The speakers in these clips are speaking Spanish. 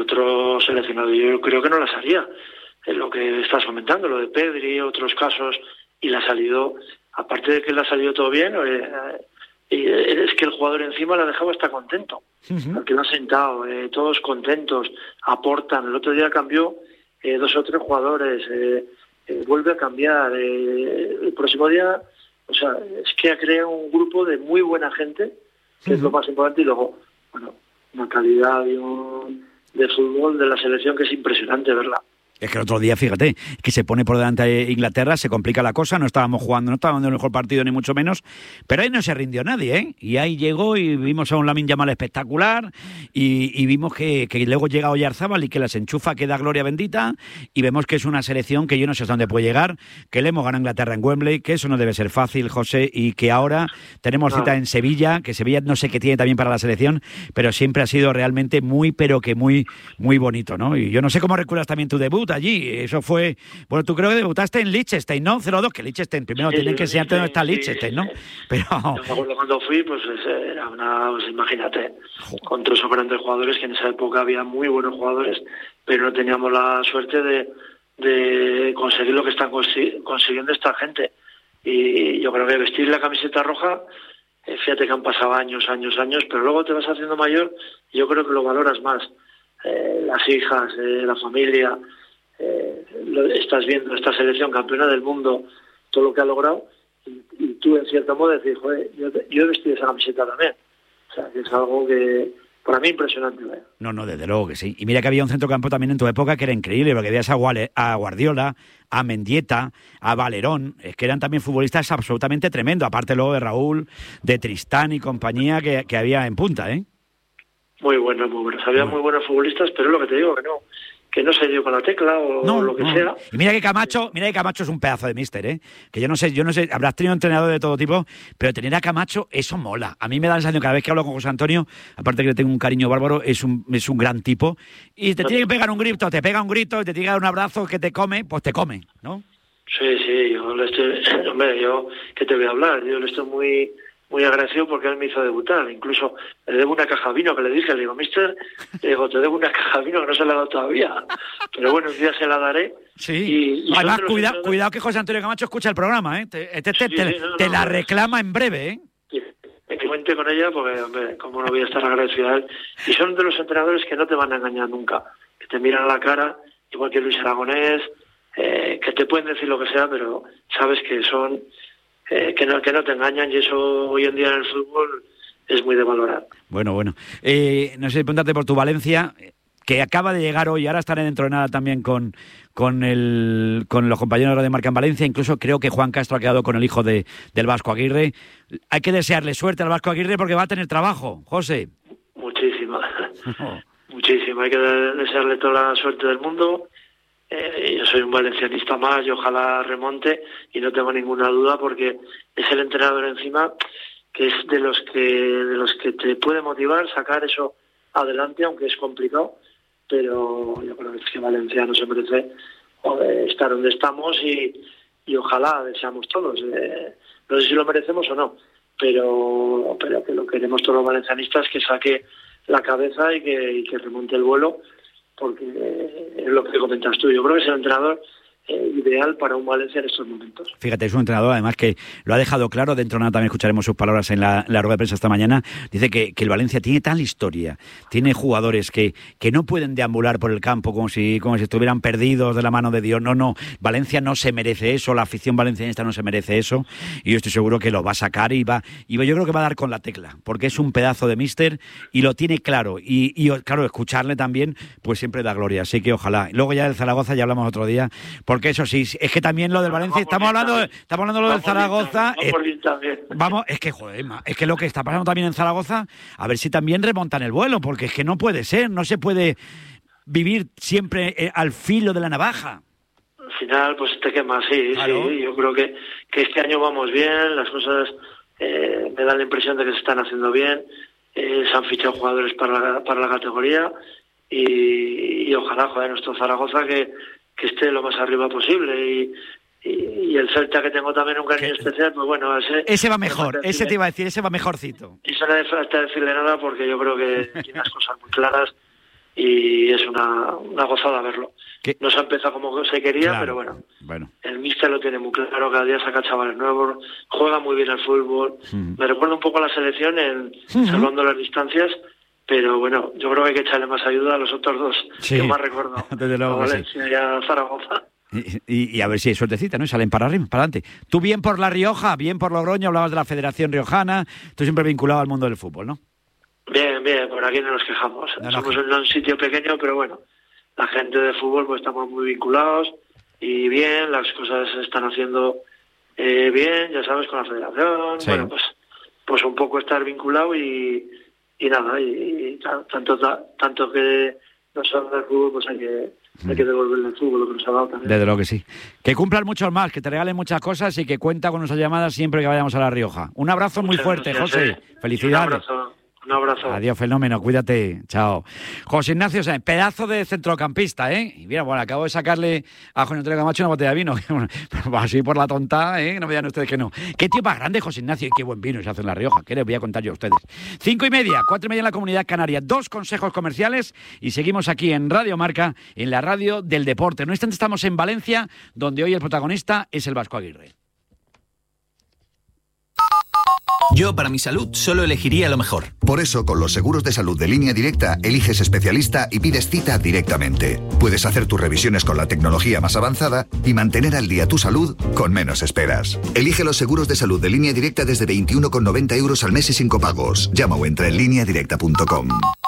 otro seleccionado yo creo que no las haría. Lo que estás comentando, lo de Pedri, otros casos, y le ha salido, aparte de que le ha salido todo bien, es que el jugador encima le ha dejado hasta contento. Al que lo ha sentado, todos contentos, aportan. El otro día cambió 2 o 3 jugadores, vuelve a cambiar. El próximo día, o sea, es que ha creado un grupo de muy buena gente, que es lo más importante, y luego, bueno, una calidad de fútbol de la selección que es impresionante verla. Es que el otro día, fíjate, que se pone por delante de Inglaterra, se complica la cosa, no estábamos jugando el mejor partido ni mucho menos, pero ahí no se rindió nadie, ¿eh? Y ahí llegó y vimos a un Lamine Yamal espectacular y vimos que luego llega Oyarzábal y que las enchufa, que da gloria bendita, y vemos que es una selección que yo no sé hasta dónde puede llegar, que le hemos ganado a Inglaterra en Wembley, que eso no debe ser fácil, José, y que ahora tenemos cita en Sevilla, que Sevilla no sé qué tiene también para la selección, pero siempre ha sido realmente muy, pero que muy, muy bonito, ¿no? Y yo no sé cómo recuerdas también tu debut allí, eso fue, bueno, tú creo que debutaste en Liechtenstein, ¿no? 0-2, que Liechtenstein, primero tienen que enseñarte dónde está Liechtenstein, ¿no? Pero... Yo me acuerdo cuando fui, pues era pues imagínate, con 3 grandes jugadores, que en esa época había muy buenos jugadores, pero no teníamos la suerte de conseguir lo que están consiguiendo esta gente. Y yo creo que vestir la camiseta roja, fíjate que han pasado años, pero luego te vas haciendo mayor y yo creo que lo valoras más. Las hijas, la familia, estás viendo esta selección campeona del mundo, todo lo que ha logrado, y tú en cierto modo decís, joder, yo he vestido esa camiseta también. O sea, que es algo que para mí impresionante, ¿eh? No, desde luego que sí. Y mira que había un centrocampo también en tu época que era increíble, porque veías a Guardiola, a Mendieta, a Valerón, es que eran también futbolistas absolutamente tremendos, aparte luego de Raúl, de Tristán y compañía que había en punta, ¿eh? Muy buenos. Había muy buenos futbolistas, pero es lo que te digo, que no se dio con la tecla o lo que sea. Y mira que Camacho es un pedazo de míster, ¿eh? Que yo no sé, habrás tenido entrenadores de todo tipo, pero tener a Camacho, eso mola. A mí me da la sensación, cada vez que hablo con José Antonio, aparte que le tengo un cariño bárbaro, es un gran tipo, y te tiene que pegar un grito, te pega un grito, y te tiene que dar un abrazo que te come, pues te come, ¿no? Sí, yo le estoy, hombre, ¿qué te voy a hablar? Yo le estoy muy agradecido porque él me hizo debutar. Incluso le debo una caja de vino que le digo, mister, te debo una caja de vino que no se la he dado todavía. Pero bueno, un día se la daré. Sí. Y además, cuidado que José Antonio Camacho escucha el programa, ¿eh? Te la reclama en breve, ¿eh? Que cuente con ella porque, hombre, cómo no voy a estar agradecido a él. Y son de los entrenadores que no te van a engañar nunca. Que te miran a la cara, igual que Luis Aragonés, que te pueden decir lo que sea, pero sabes que son... que no te engañan, y eso hoy en día en el fútbol es muy de valorar. Bueno. No sé, preguntarte por tu Valencia, que acaba de llegar hoy, ahora estaré dentro de nada también con los compañeros de Marca en Valencia, incluso creo que Juan Castro ha quedado con el hijo del Vasco Aguirre. Hay que desearle suerte al Vasco Aguirre porque va a tener trabajo, José. Muchísima, hay que desearle toda la suerte del mundo. Yo soy un valencianista más y ojalá remonte, y no tengo ninguna duda porque es el entrenador encima que es de los que te puede motivar, sacar eso adelante, aunque es complicado, pero yo creo que Valencia no se merece estar donde estamos y ojalá deseamos todos. No sé si lo merecemos o no, pero que lo queremos todos los valencianistas, que saque la cabeza y que remonte el vuelo, porque es lo que comentas tú. Yo creo que es el entrenador ideal para un Valencia en estos momentos. Fíjate, es un entrenador además que lo ha dejado claro, dentro de nada también escucharemos sus palabras en la rueda de prensa esta mañana. Dice que el Valencia tiene tal historia, tiene jugadores que no pueden deambular por el campo como si estuvieran perdidos de la mano de Dios. No, Valencia no se merece eso, la afición valencianista no se merece eso, y yo estoy seguro que lo va a sacar y yo creo que va a dar con la tecla, porque es un pedazo de míster y lo tiene claro, y claro, escucharle también pues siempre da gloria, así que ojalá. Luego ya del Zaragoza ya hablamos otro día, porque eso sí, es que también lo del Valencia, estamos hablando de lo del Zaragoza. Vamos, es que joder, es que lo que está pasando también en Zaragoza, a ver si también remontan el vuelo, porque es que no puede ser, no se puede vivir siempre al filo de la navaja. Al final, pues te quemas, sí, claro. Sí, yo creo que este año vamos bien, las cosas me dan la impresión de que se están haciendo bien, se han fichado jugadores para la categoría y ojalá, nuestro Zaragoza que esté lo más arriba posible, y el Celta, que tengo también un cariño especial, pues bueno, ese va mejor, ese te iba a decir, ese va mejorcito. Y eso no hace falta decirle nada porque yo creo que tiene las cosas muy claras y es una gozada verlo. ¿Qué? No se ha empezado como se quería, Claro. pero bueno, el míster lo tiene muy claro, cada día saca chavales nuevos, juega muy bien al fútbol. Me recuerda un poco a la selección, salvando las distancias, pero bueno, yo creo que hay que echarle más ayuda a los otros dos que más recuerdo, desde luego, a Valencia y a Zaragoza. Y a ver si hay suertecita, ¿no? Y salen para arriba, para adelante. Tú bien por La Rioja, bien por Logroño, hablabas de la Federación Riojana, tú siempre vinculado al mundo del fútbol, ¿no? Bien, por aquí no nos quejamos. Somos en un sitio pequeño, pero bueno, la gente de fútbol pues estamos muy vinculados y bien, las cosas se están haciendo bien, ya sabes, con la federación. Sí. Bueno, pues un poco estar vinculado y nada, y tanto que nos ha dado el fútbol, pues hay que devolverle el fútbol, lo que nos ha dado también. Desde luego que sí. Que cumplan muchos más, que te regalen muchas cosas y que cuenta con nuestras llamadas siempre que vayamos a La Rioja. Un abrazo muy fuerte, José. Felicidades. Un abrazo. Adiós, fenómeno, cuídate, chao. José Ignacio Sáenz, pedazo de centrocampista, ¿eh? Y mira, bueno, acabo de sacarle a José Antonio Camacho una botella de vino, así por la tonta, ¿eh? No me digan ustedes que no. Qué tío más grande, José Ignacio, y qué buen vino se hace en La Rioja, ¿qué les voy a contar yo a ustedes? 5:30, 4:30 en la Comunidad Canaria, 2 consejos comerciales y seguimos aquí en Radio Marca, en la radio del deporte. En un instante estamos en Valencia, donde hoy el protagonista es el Vasco Aguirre. Yo, para mi salud, solo elegiría lo mejor. Por eso, con los seguros de salud de Línea Directa, eliges especialista y pides cita directamente. Puedes hacer tus revisiones con la tecnología más avanzada y mantener al día tu salud con menos esperas. Elige los seguros de salud de Línea Directa desde 21,90 € al mes y sin copagos. Llama o entra en lineadirecta.com.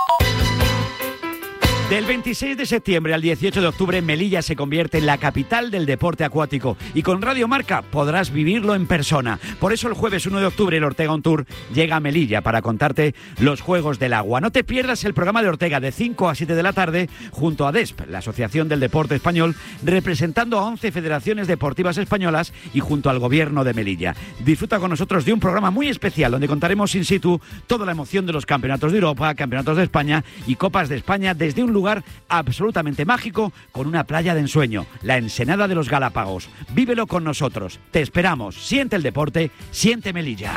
Del 26 de septiembre al 18 de octubre, Melilla se convierte en la capital del deporte acuático y con Radio Marca podrás vivirlo en persona. Por eso el jueves 1 de octubre el Ortega On Tour llega a Melilla para contarte los Juegos del Agua. No te pierdas el programa de Ortega de 5 a 7 de la tarde junto a DESP, la Asociación del Deporte Español, representando a 11 federaciones deportivas españolas y junto al Gobierno de Melilla. Disfruta con nosotros de un programa muy especial donde contaremos in situ toda la emoción de los campeonatos de Europa, campeonatos de España y Copas de España desde un lugar absolutamente mágico con una playa de ensueño, la Ensenada de los Galápagos. Vívelo con nosotros. Te esperamos. Siente el deporte, siente Melilla.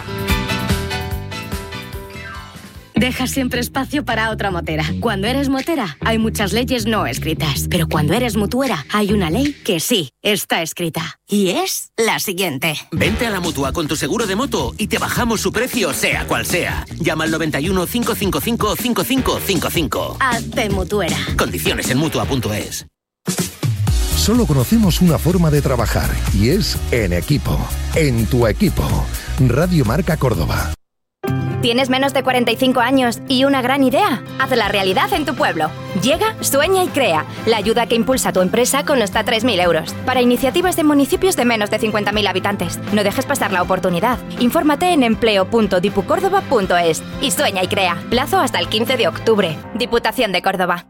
Deja siempre espacio para otra motera. Cuando eres motera, hay muchas leyes no escritas. Pero cuando eres mutuera, hay una ley que sí está escrita. Y es la siguiente. Vente a la Mutua con tu seguro de moto y te bajamos su precio, sea cual sea. Llama al 91 555 5555. Hazte mutuera. Condiciones en Mutua.es. Solo conocemos una forma de trabajar y es en equipo. En tu equipo. Radio Marca Córdoba. ¿Tienes menos de 45 años y una gran idea? Hazla realidad en tu pueblo. Llega, sueña y crea. La ayuda que impulsa tu empresa con hasta 3.000 euros. Para iniciativas de municipios de menos de 50.000 habitantes. No dejes pasar la oportunidad. Infórmate en empleo.dipucórdoba.es. Y sueña y crea. Plazo hasta el 15 de octubre. Diputación de Córdoba.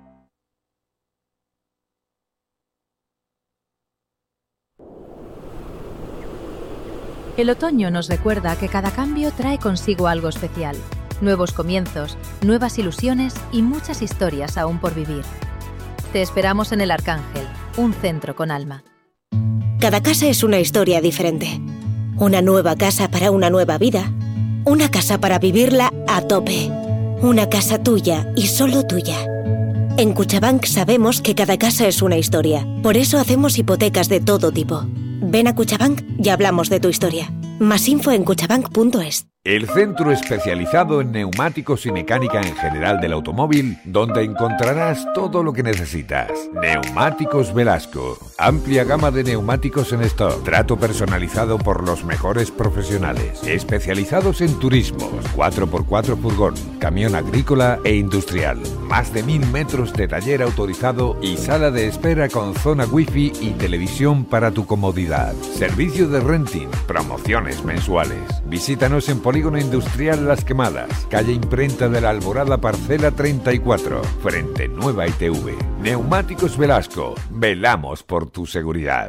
El otoño nos recuerda que cada cambio trae consigo algo especial. Nuevos comienzos, nuevas ilusiones y muchas historias aún por vivir. Te esperamos en El Arcángel, un centro con alma. Cada casa es una historia diferente. Una nueva casa para una nueva vida. Una casa para vivirla a tope. Una casa tuya y solo tuya. En Cuchabank sabemos que cada casa es una historia. Por eso hacemos hipotecas de todo tipo. Ven a Cuchabank y hablamos de tu historia. Más info en cuchabank.es. El centro especializado en neumáticos y mecánica en general del automóvil, donde encontrarás todo lo que necesitas. Neumáticos Velasco. Amplia gama de neumáticos en stock. Trato personalizado por los mejores profesionales. Especializados en turismos, 4x4 furgón, camión agrícola e industrial. Más de 1.000 metros de taller autorizado y sala de espera con zona wifi y televisión para tu comodidad. Servicio de renting, promociones mensuales. Visítanos en Polígono Industrial Las Quemadas, calle Imprenta de la Alborada, parcela 34, frente Nueva ITV. Neumáticos Velasco, velamos por tu seguridad.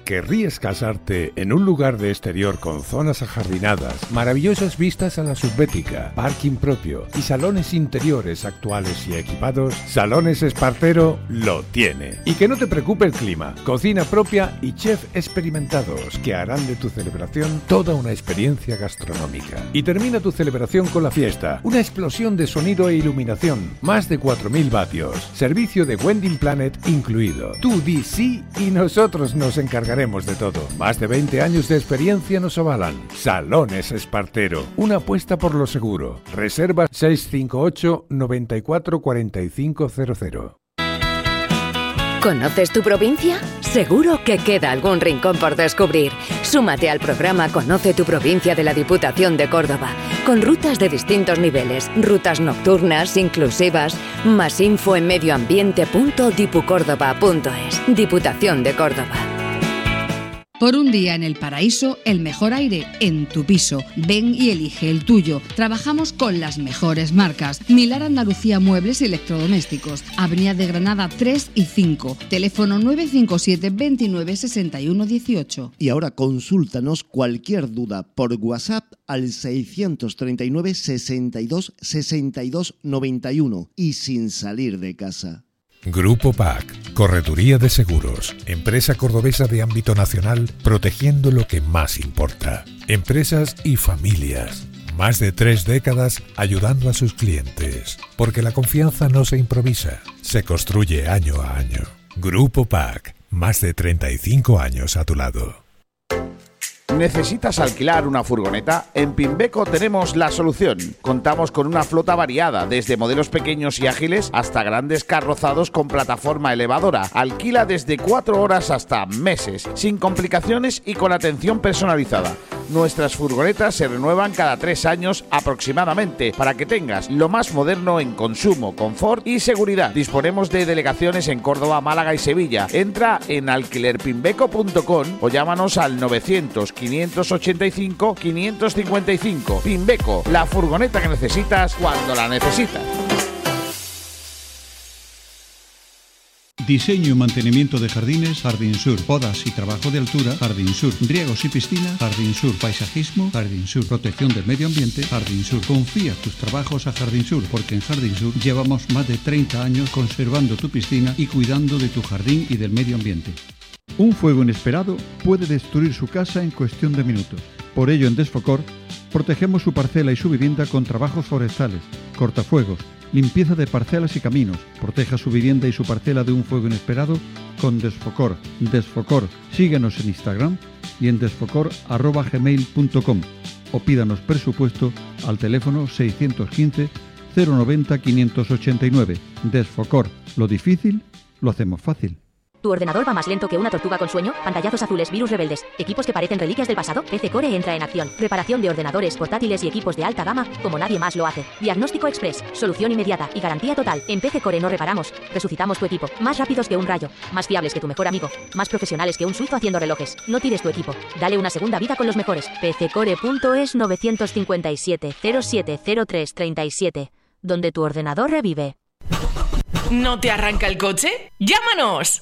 ¿Querrías casarte en un lugar de exterior con zonas ajardinadas, maravillosas vistas a la subbética, parking propio y salones interiores actuales y equipados? Salones Espartero lo tiene. Y que no te preocupe el clima, cocina propia y chef experimentados que harán de tu celebración toda una experiencia gastronómica. Y termina tu celebración con la fiesta, una explosión de sonido e iluminación, más de 4.000 vatios, servicio de Wedding Planet incluido. Tú di sí y nosotros nos encargaremos de todo. Más de 20 años de experiencia nos avalan. Salones Espartero, una apuesta por lo seguro. Reserva 658 94 4500. ¿Conoces tu provincia? Seguro que queda algún rincón por descubrir. Súmate al programa Conoce tu provincia de la Diputación de Córdoba, con rutas de distintos niveles, rutas nocturnas, inclusivas. Más info en medioambiente.dipucórdoba.es. Diputación de Córdoba. Por un día en el paraíso, el mejor aire en tu piso. Ven y elige el tuyo. Trabajamos con las mejores marcas. Milar Andalucía Muebles y Electrodomésticos. Avenida de Granada 3 y 5. Teléfono 957 29 61 18. Y ahora consúltanos cualquier duda por WhatsApp al 639 62 62 91 y sin salir de casa. Grupo PAC, Correduría de Seguros, empresa cordobesa de ámbito nacional, protegiendo lo que más importa. Empresas y familias. Más de 3 décadas ayudando a sus clientes. Porque la confianza no se improvisa, se construye año a año. Grupo PAC, más de 35 años a tu lado. ¿Necesitas alquilar una furgoneta? En Pimbeco tenemos la solución. Contamos con una flota variada, desde modelos pequeños y ágiles hasta grandes carrozados con plataforma elevadora. Alquila desde 4 horas hasta meses, sin complicaciones y con atención personalizada. Nuestras furgonetas se renuevan cada 3 años aproximadamente, para que tengas lo más moderno en consumo, confort y seguridad. Disponemos de delegaciones en Córdoba, Málaga y Sevilla. Entra en alquilerpimbeco.com o llámanos al 900 585 555. Pimbeco, la furgoneta que necesitas cuando la necesitas. Diseño y mantenimiento de jardines, Jardín Sur. Podas y trabajo de altura, Jardín Sur. Riegos y piscina, Jardín Sur. Paisajismo, Jardín Sur. Protección del medio ambiente, Jardín Sur. Confía tus trabajos a Jardín Sur, porque en Jardín Sur llevamos más de 30 años conservando tu piscina y cuidando de tu jardín y del medio ambiente. Un fuego inesperado puede destruir su casa en cuestión de minutos. Por ello, en Desfocor, protegemos su parcela y su vivienda con trabajos forestales, cortafuegos, limpieza de parcelas y caminos. Proteja su vivienda y su parcela de un fuego inesperado con Desfocor. Desfocor. Síguenos en Instagram y en desfocor@gmail.com o pídanos presupuesto al teléfono 615 090 589. Desfocor. Lo difícil lo hacemos fácil. ¿Tu ordenador va más lento que una tortuga con sueño? ¿Pantallazos azules, virus rebeldes, equipos que parecen reliquias del pasado? PC Core entra en acción. Reparación de ordenadores, portátiles y equipos de alta gama, como nadie más lo hace. Diagnóstico express, solución inmediata y garantía total. En PC Core no reparamos, resucitamos tu equipo. Más rápidos que un rayo, más fiables que tu mejor amigo, más profesionales que un suizo haciendo relojes. No tires tu equipo, dale una segunda vida con los mejores. PCcore.es 957 0703 37, donde tu ordenador revive. ¿No te arranca el coche? ¡Llámanos!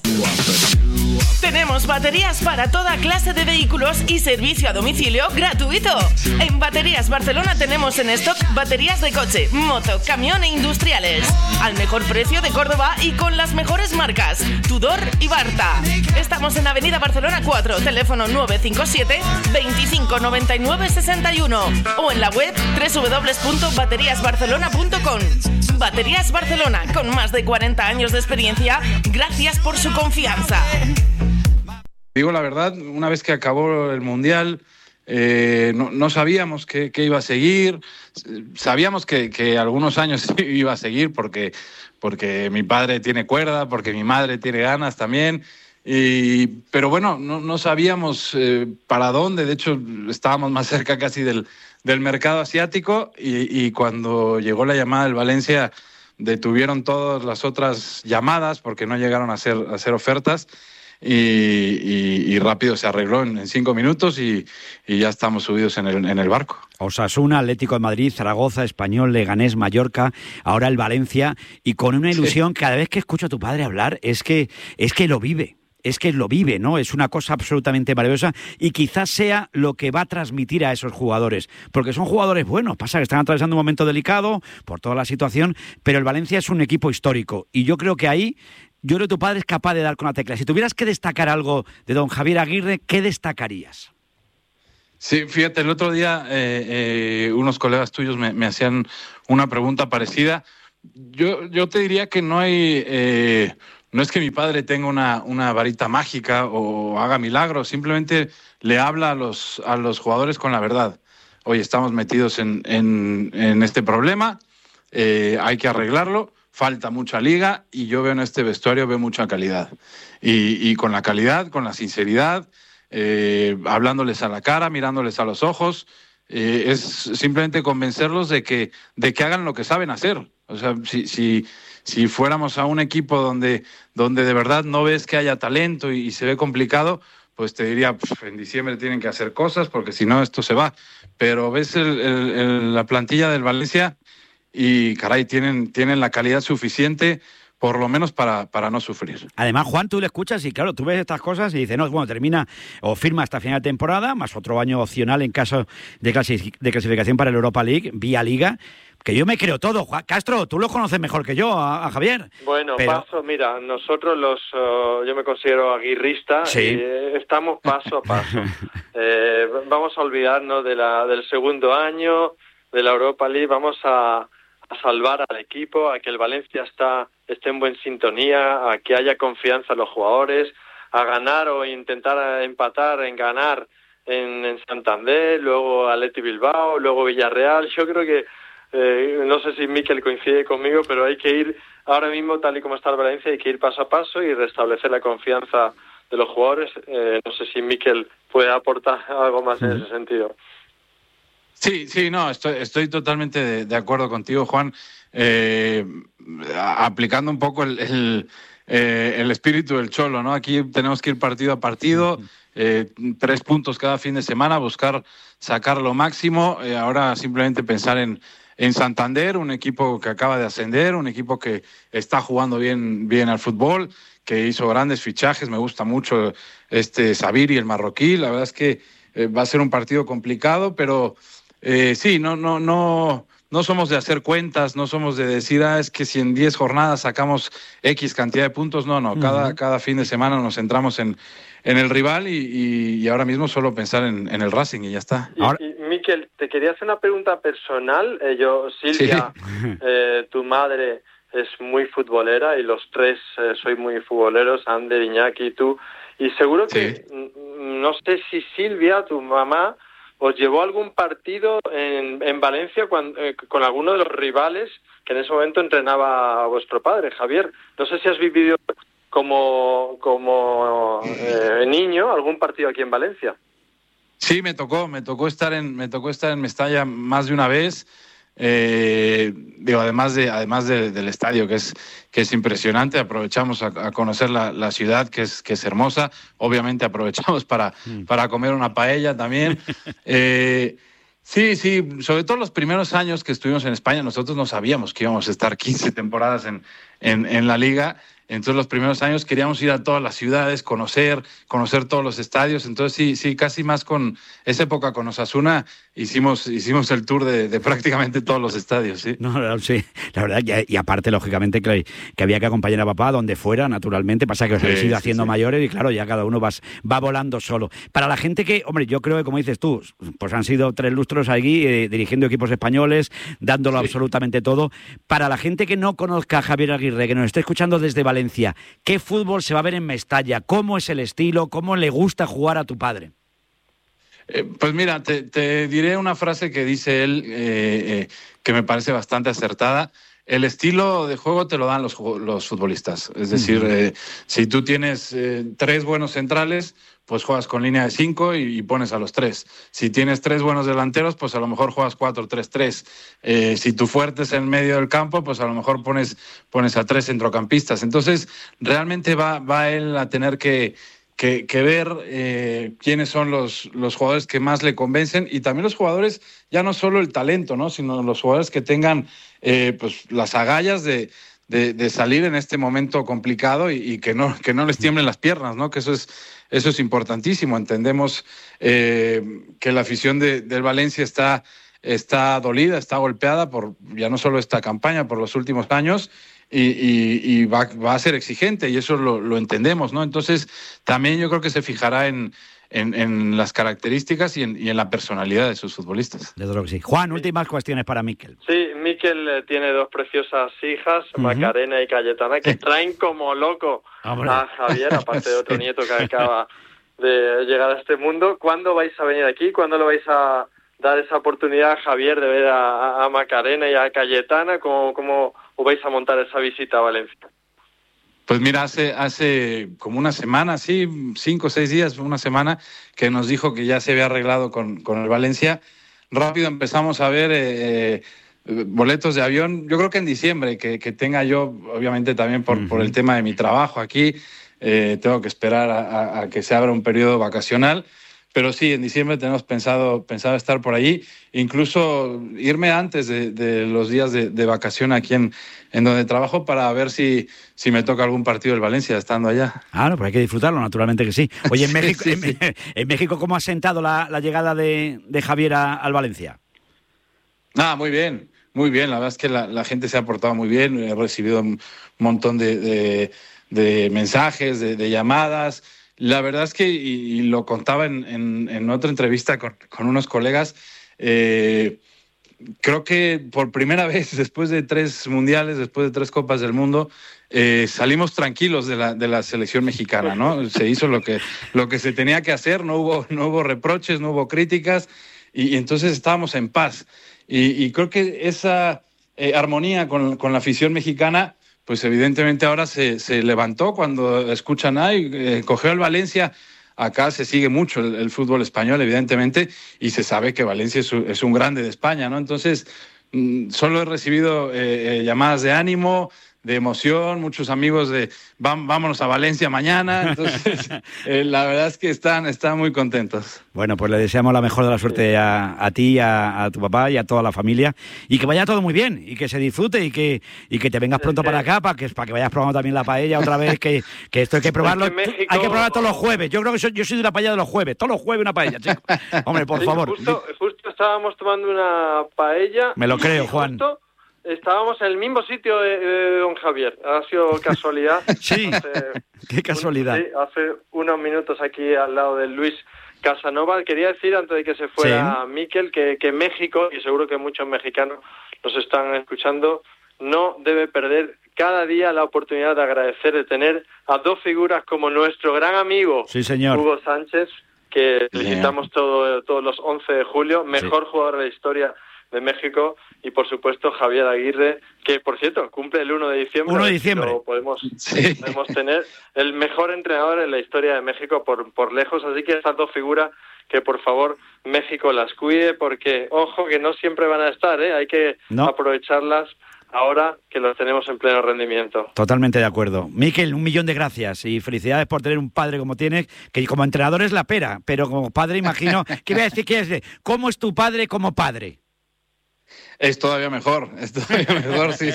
Tenemos baterías para toda clase de vehículos y servicio a domicilio gratuito. En Baterías Barcelona tenemos en stock baterías de coche, moto, camión e industriales. Al mejor precio de Córdoba y con las mejores marcas, Tudor y Barta. Estamos en Avenida Barcelona 4, teléfono 957 25 99 61 o en la web www.bateriasbarcelona.com. Baterías Barcelona, con más de 40 años de experiencia, gracias por su confianza. Digo la verdad, una vez que acabó el Mundial, no sabíamos qué iba a seguir. Sabíamos que algunos años iba a seguir porque mi padre tiene cuerda, porque mi madre tiene ganas también. Pero bueno, no sabíamos para dónde. De hecho, estábamos más cerca casi del mercado asiático y cuando llegó la llamada del Valencia detuvieron todas las otras llamadas porque no llegaron a hacer ofertas. Y rápido se arregló en 5 minutos y ya estamos subidos en el barco. Osasuna, Atlético de Madrid, Zaragoza, Español, Leganés, Mallorca, ahora el Valencia, y con una ilusión, cada vez que escucho a tu padre hablar es que lo vive. es que lo vive, ¿no? Es una cosa absolutamente maravillosa y quizás sea lo que va a transmitir a esos jugadores, porque son jugadores buenos, pasa que están atravesando un momento delicado por toda la situación, pero el Valencia es un equipo histórico y yo creo que ahí, yo creo que tu padre es capaz de dar con la tecla. Si tuvieras que destacar algo de don Javier Aguirre, ¿qué destacarías? Sí, fíjate, el otro día unos colegas tuyos me hacían una pregunta parecida. Yo te diría que no hay... no es que mi padre tenga una varita mágica o haga milagros, simplemente le habla a los jugadores con la verdad. Oye, estamos metidos en este problema, hay que arreglarlo, falta mucha liga y yo veo en este vestuario mucha calidad. Y con la calidad, con la sinceridad, hablándoles a la cara, mirándoles a los ojos, es simplemente convencerlos de que hagan lo que saben hacer. O sea, si fuéramos a un equipo donde de verdad no ves que haya talento y se ve complicado, pues te diría, en diciembre tienen que hacer cosas porque si no esto se va. Pero ves la plantilla del Valencia y, caray, tienen la calidad suficiente por lo menos para no sufrir. Además, Juan, tú le escuchas y claro, tú ves estas cosas y dices, no, bueno, termina o firma hasta final de temporada, más otro año opcional en caso de clasificación para el Europa League, vía Liga, que yo me creo todo. Juan Castro, tú lo conoces mejor que yo, a Javier. Bueno, mira, nosotros yo me considero aguirrista, sí. Y estamos paso a paso. Vamos a olvidarnos del segundo año, de la Europa League, vamos a salvar al equipo, a que el Valencia esté en buena sintonía, a que haya confianza en los jugadores, a ganar o intentar empatar en ganar en Santander, luego Athletic Bilbao, luego Villarreal. Yo creo que, no sé si Mikel coincide conmigo, pero hay que ir, ahora mismo tal y como está el Valencia, hay que ir paso a paso y restablecer la confianza de los jugadores. No sé si Mikel puede aportar algo más en ese sentido. Sí, no, estoy totalmente de acuerdo contigo, Juan. Aplicando un poco el espíritu del Cholo, ¿no? Aquí tenemos que ir partido a partido, 3 puntos cada fin de semana, buscar sacar lo máximo. Ahora simplemente pensar en Santander, un equipo que acaba de ascender, un equipo que está jugando bien al fútbol, que hizo grandes fichajes. Me gusta mucho Sabiri, el marroquí. La verdad es que va a ser un partido complicado, pero sí, no somos de hacer cuentas, no somos de decir, es que si en 10 jornadas sacamos X cantidad de puntos. No, cada fin de semana nos centramos en el rival y ahora mismo solo pensar en el Racing y ya está. Y Mikel, te quería hacer una pregunta personal. Silvia, sí. Tu madre es muy futbolera y los tres sois muy futboleros, Ander, Iñaki y tú. Y seguro que, no sé si Silvia, tu mamá, os llevó algún partido en Valencia con alguno de los rivales que en ese momento entrenaba a vuestro padre, Javier. No sé si has vivido como niño algún partido aquí en Valencia. Sí, me tocó estar en Mestalla más de una vez. Además del estadio que es impresionante, aprovechamos a conocer la ciudad que es hermosa. Obviamente aprovechamos para comer una paella también. Sí, sobre todo los primeros años que estuvimos en España, nosotros no sabíamos que íbamos a estar 15 temporadas en la liga. Entonces los primeros años queríamos ir a todas las ciudades, conocer todos los estadios. Entonces sí, casi más con esa época con Osasuna hicimos el tour de prácticamente todos los estadios, sí. No, sí, la verdad, y aparte, lógicamente, que había que acompañar a papá donde fuera, naturalmente, pasa que os habéis ido haciendo mayores y claro, ya cada uno va volando solo. Para la gente que, hombre, yo creo que como dices tú, pues han sido 3 lustros allí dirigiendo equipos españoles, dándolo absolutamente todo. Para la gente que no conozca a Javier Aguirre, que nos esté escuchando desde Valencia, ¿qué fútbol se va a ver en Mestalla? ¿Cómo es el estilo? ¿Cómo le gusta jugar a tu padre? Pues mira, te diré una frase que dice él que me parece bastante acertada. El estilo de juego te lo dan los futbolistas. Es decir, si tú tienes 3 buenos centrales, pues juegas con línea de 5 y pones a los 3. Si tienes 3 buenos delanteros, pues a lo mejor juegas 4-3-3. Si tu fuerte es en medio del campo, pues a lo mejor pones a 3 centrocampistas. Entonces, realmente va él a tener que ver quiénes son los jugadores que más le convencen y también los jugadores, ya no solo el talento, ¿no? Sino los jugadores que tengan pues las agallas de de salir en este momento complicado y que no les tiemblen las piernas, ¿no? Que eso es importantísimo. Entendemos que la afición del Valencia está dolida, está golpeada por ya no solo esta campaña, por los últimos años, y va a ser exigente, y eso lo entendemos, ¿no? Entonces, también yo creo que se fijará en las características y en la personalidad de sus futbolistas. Desde luego que sí. Juan, últimas cuestiones para Mikel. Sí, Mikel tiene 2 preciosas hijas, Macarena y Cayetana, que traen como loco a Javier, aparte de otro nieto que acaba de llegar a este mundo. ¿Cuándo vais a venir aquí? ¿Cuándo lo vais a dar esa oportunidad a Javier de ver a Macarena y a Cayetana? ¿Cómo os vais a montar esa visita a Valencia? Pues mira, hace como una semana, sí, 5 o 6 días, una semana, que nos dijo que ya se había arreglado con el Valencia. Rápido empezamos a ver boletos de avión, yo creo que en diciembre, que tenga yo, obviamente también por el tema de mi trabajo aquí, tengo que esperar a que se abra un periodo vacacional. Pero sí, en diciembre tenemos pensado estar por allí, incluso irme antes de los días de vacación aquí en donde trabajo, para ver si me toca algún partido del Valencia estando allá. Ah, no, pero hay que disfrutarlo, naturalmente que sí. Oye, en México, Sí. En México, ¿cómo ha sentado la llegada de Javier al Valencia? Muy bien, muy bien. La verdad es que la gente se ha portado muy bien. He recibido un montón de mensajes, de llamadas. La verdad es que, y lo contaba en otra entrevista con unos colegas, creo que por primera vez, después de 3 mundiales, después de 3 Copas del Mundo, salimos tranquilos de la selección mexicana, ¿no? Se hizo lo que se tenía que hacer, no hubo reproches, no hubo críticas, y entonces estábamos en paz. Y creo que esa armonía con la afición mexicana, pues evidentemente ahora se levantó cuando escuchan, cogió el Valencia. Acá se sigue mucho el fútbol español, evidentemente, y se sabe que Valencia es un grande de España, ¿no? Entonces, solo he recibido llamadas de ánimo, de emoción, muchos amigos de vámonos a Valencia mañana. Entonces, la verdad es que están muy contentos. Bueno, pues le deseamos la mejor de la suerte a ti, a tu papá y a toda la familia, y que vaya todo muy bien, y que se disfrute, y que te vengas pronto para acá, para que vayas probando también la paella otra vez, que esto hay que probarlo. México, hay que probar todos los jueves. Yo creo que yo soy de la paella de los jueves, todos los jueves una paella, chico. Hombre, por favor. Justo estábamos tomando una paella. Me lo creo, Juan. Estábamos en el mismo sitio de don Javier. Ha sido casualidad. Sí, qué casualidad. Hace unos minutos aquí al lado de Luis Casanova. Quería decir, antes de que se fuera Mikel, que México, y seguro que muchos mexicanos nos están escuchando, no debe perder cada día la oportunidad de agradecer, de tener a 2 figuras como nuestro gran amigo, sí, señor, Hugo Sánchez, que felicitamos todos los 11 de julio, mejor jugador de la historia de México, y por supuesto Javier Aguirre, que por cierto cumple el 1 de diciembre. 1 de diciembre. Podemos tener el mejor entrenador en la historia de México por lejos, así que estas 2 figuras, que por favor México las cuide, porque ojo que no siempre van a estar, hay que aprovecharlas ahora que los tenemos en pleno rendimiento. Totalmente de acuerdo. Mikel, 1.000.000 de gracias y felicidades por tener un padre como tienes, que como entrenador es la pera, pero como padre imagino, ¿qué voy a decir? ¿Cómo es tu padre como padre? Es todavía mejor, sí.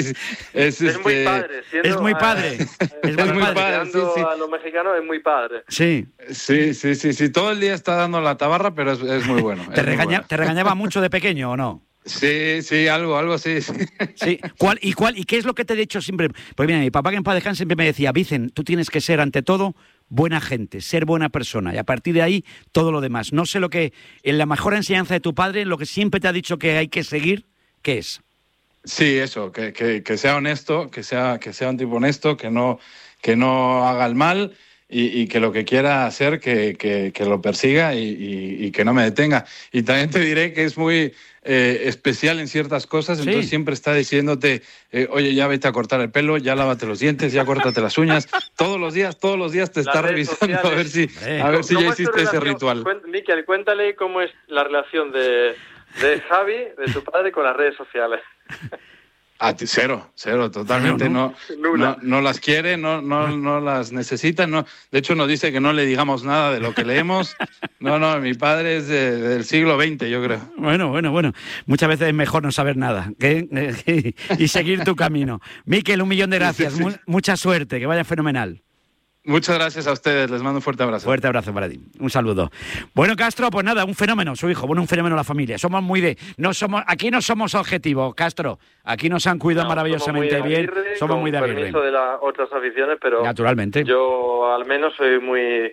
Es muy padre. Es muy padre. Es muy padre. Sí. A los mexicanos es muy padre. Sí. Todo el día está dando la tabarra, pero es muy bueno. ¿Te regañaba mucho de pequeño o no? Sí, algo sí. Sí. ¿Y qué es lo que te he dicho siempre? Pues mira, mi papá, que en paz descanse, siempre me decía: Vicen, tú tienes que ser ante todo buena gente, ser buena persona, y a partir de ahí todo lo demás. No sé lo que, en la mejor enseñanza de tu padre, lo que siempre te ha dicho que hay que seguir, ¿qué es? Sí, eso, que sea honesto, que sea un tipo honesto, que no haga el mal, y que lo que quiera hacer, que lo persiga y que no me detenga. Y también te diré que es muy especial en ciertas cosas, entonces siempre está diciéndote, oye, ya vete a cortar el pelo, ya lávate los dientes, ya córtate las uñas. Todos los días te está revisando a ver si ya hiciste ese ritual. Mikel, cuéntale cómo es la relación de Javi, de tu padre, con las redes sociales. Cero, totalmente. No las quiere, no las necesita. No. De hecho, nos dice que no le digamos nada de lo que leemos. No, mi padre es del siglo XX, yo creo. Bueno. Muchas veces es mejor no saber nada y seguir tu camino. Miquel, 1.000.000 de gracias. Sí. Mucha suerte, que vaya fenomenal. Muchas gracias a ustedes, les mando un fuerte abrazo. Fuerte abrazo para ti, un saludo. Bueno, Castro, pues nada, un fenómeno, su hijo, un fenómeno la familia. Somos aquí no somos objetivos, Castro. Aquí nos han cuidado maravillosamente bien. Somos muy de Aguirre. Permiso de las otras aficiones, pero naturalmente. Yo al menos soy muy...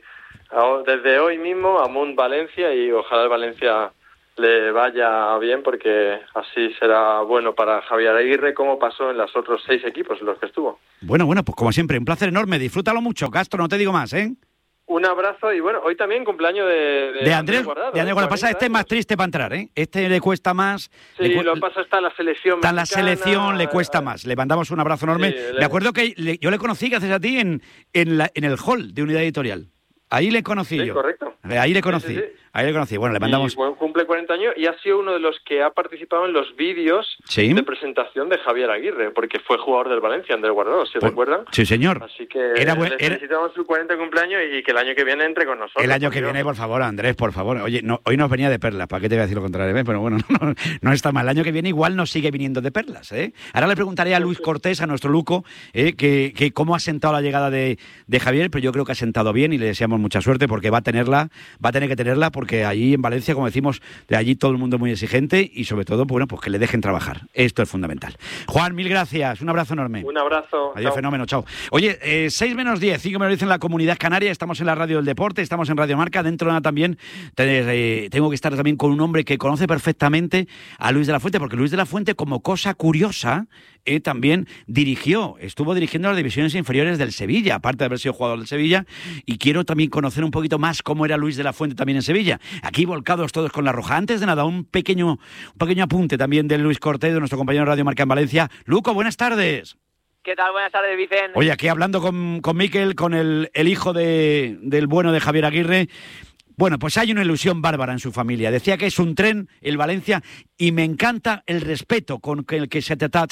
Desde hoy mismo, Amunt Valencia, y ojalá el Valencia le vaya bien, porque así será bueno para Javier Aguirre, como pasó en los otros 6 equipos en los que estuvo. Bueno, pues como siempre, un placer enorme. Disfrútalo mucho, Castro, no te digo más, ¿eh? Un abrazo, y bueno, hoy también cumpleaños de Andrés Guardado. De Andrés Guardado. Pasa, este es más triste para entrar, ¿eh? Este le cuesta más. Sí, lo pasa está en la selección mexicana. Está en la selección, le cuesta más. Le mandamos un abrazo enorme. Sí, Me acuerdo que yo le conocí, gracias a ti, en el hall de Unidad Editorial. Ahí le conocí yo. Correcto. Ahí le conocí. Sí. Ahí le conocí. Bueno, le mandamos... cumple 40 años y ha sido uno de los que ha participado en los vídeos de presentación de Javier Aguirre, porque fue jugador del Valencia, Andrés Guardado, ¿se recuerdan? Sí, señor. Así que felicitamos su 40 cumpleaños y que el año que viene entre con nosotros. El año que viene, por favor, Andrés, por favor. Oye, hoy nos venía de perlas, ¿para qué te voy a decir lo contrario? Pero bueno, no está mal. El año que viene igual nos sigue viniendo de perlas, ¿eh? Ahora le preguntaré a Luis Cortés, a nuestro Luco, que cómo ha sentado la llegada de Javier, pero yo creo que ha sentado bien y le deseamos mucha suerte, porque va a tener que tenerla, porque allí en Valencia, como decimos, de allí todo el mundo es muy exigente y sobre todo, pues que le dejen trabajar. Esto es fundamental. Juan, mil gracias. Un abrazo enorme. Un abrazo. Adiós, fenómeno. Chao. Oye, 6 menos 10, 5 menos 10 en la Comunidad Canaria. Estamos en la Radio del Deporte, estamos en Radio Marca. Dentro de nada también tengo que estar también con un hombre que conoce perfectamente a Luis de la Fuente, porque Luis de la Fuente, como cosa curiosa, también estuvo dirigiendo las divisiones inferiores del Sevilla, aparte de haber sido jugador del Sevilla, y quiero también conocer un poquito más cómo era Luis de la Fuente también en Sevilla. Aquí volcados todos con la roja. Antes de nada, un pequeño apunte también de Luis Cortés, de nuestro compañero de Radio Marca en Valencia. Luco, buenas tardes. ¿Qué tal? Buenas tardes, Vicente. Oye, aquí hablando con Miquel, con el hijo del bueno de Javier Aguirre. Bueno, pues hay una ilusión bárbara en su familia. Decía que es un tren, el Valencia, y me encanta el respeto con el que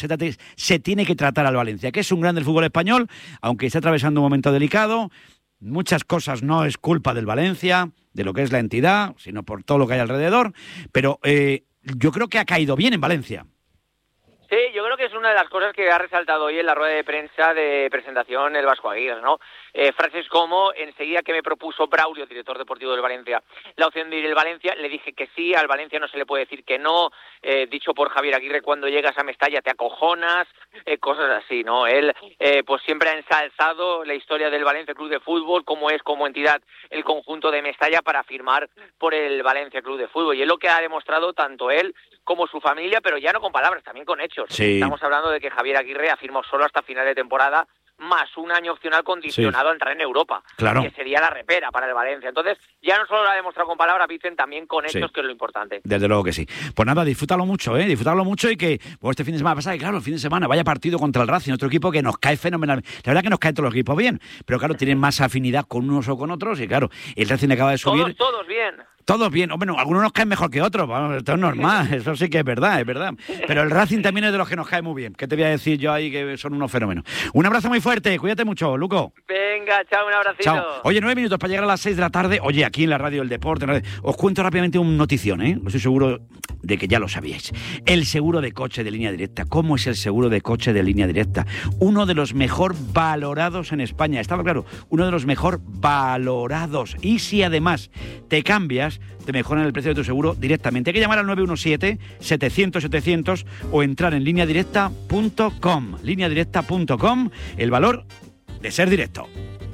se tiene que tratar al Valencia, que es un grande del fútbol español, aunque está atravesando un momento delicado. Muchas cosas no es culpa del Valencia, de lo que es la entidad, sino por todo lo que hay alrededor, pero yo creo que ha caído bien en Valencia. Sí, yo creo que es una de las cosas que ha resaltado hoy en la rueda de prensa de presentación el Vasco Aguirre, ¿no? Frases como, enseguida que me propuso Braulio, director deportivo del Valencia, la opción de ir al Valencia, le dije que sí, al Valencia no se le puede decir que no, dicho por Javier Aguirre, cuando llegas a Mestalla te acojonas, cosas así, ¿no? Él pues siempre ha ensalzado la historia del Valencia Club de Fútbol, cómo es como entidad el conjunto de Mestalla para firmar por el Valencia Club de Fútbol, y es lo que ha demostrado tanto él como su familia, pero ya no con palabras, también con hechos. Sí. Estamos hablando de que Javier Aguirre ha firmado solo hasta final de temporada, más un año opcional condicionado a entrar en Europa, claro, que sería la repera para el Valencia. Entonces, ya no solo lo ha demostrado con palabras, Vicen, también con hechos, que es lo importante. Desde luego que sí. Pues nada, disfrútalo mucho, disfrútalo mucho, y que este fin de semana pasado, claro, el fin de semana, vaya partido contra el Racing, otro equipo que nos cae fenomenal. La verdad que nos caen todos los equipos bien, pero claro, tienen más afinidad con unos o con otros, y claro, el Racing acaba de subir. Todos bien. Todos bien. Bueno, algunos nos caen mejor que otros, bueno, esto es normal, eso sí que es verdad. Pero el Racing también es de los que nos cae muy bien. ¿Qué te voy a decir yo ahí, que son unos fenómenos? Un abrazo muy fuerte, cuídate mucho, Luco. Venga, chao, un abracito. Chao. Oye, 9 minutos para llegar a las 6 de la tarde. Oye, aquí en la Radio del Deporte, os cuento rápidamente una notición, Estoy seguro de que ya lo sabíais. El seguro de coche de Línea Directa. ¿Cómo es el seguro de coche de Línea Directa? Uno de los mejor valorados en España. Estaba claro, uno de los mejor valorados. Y si además te cambias, te mejoran el precio de tu seguro directamente. Hay que llamar al 917-700-700 o entrar en lineadirecta.com. Lineadirecta.com, el valor de ser directo.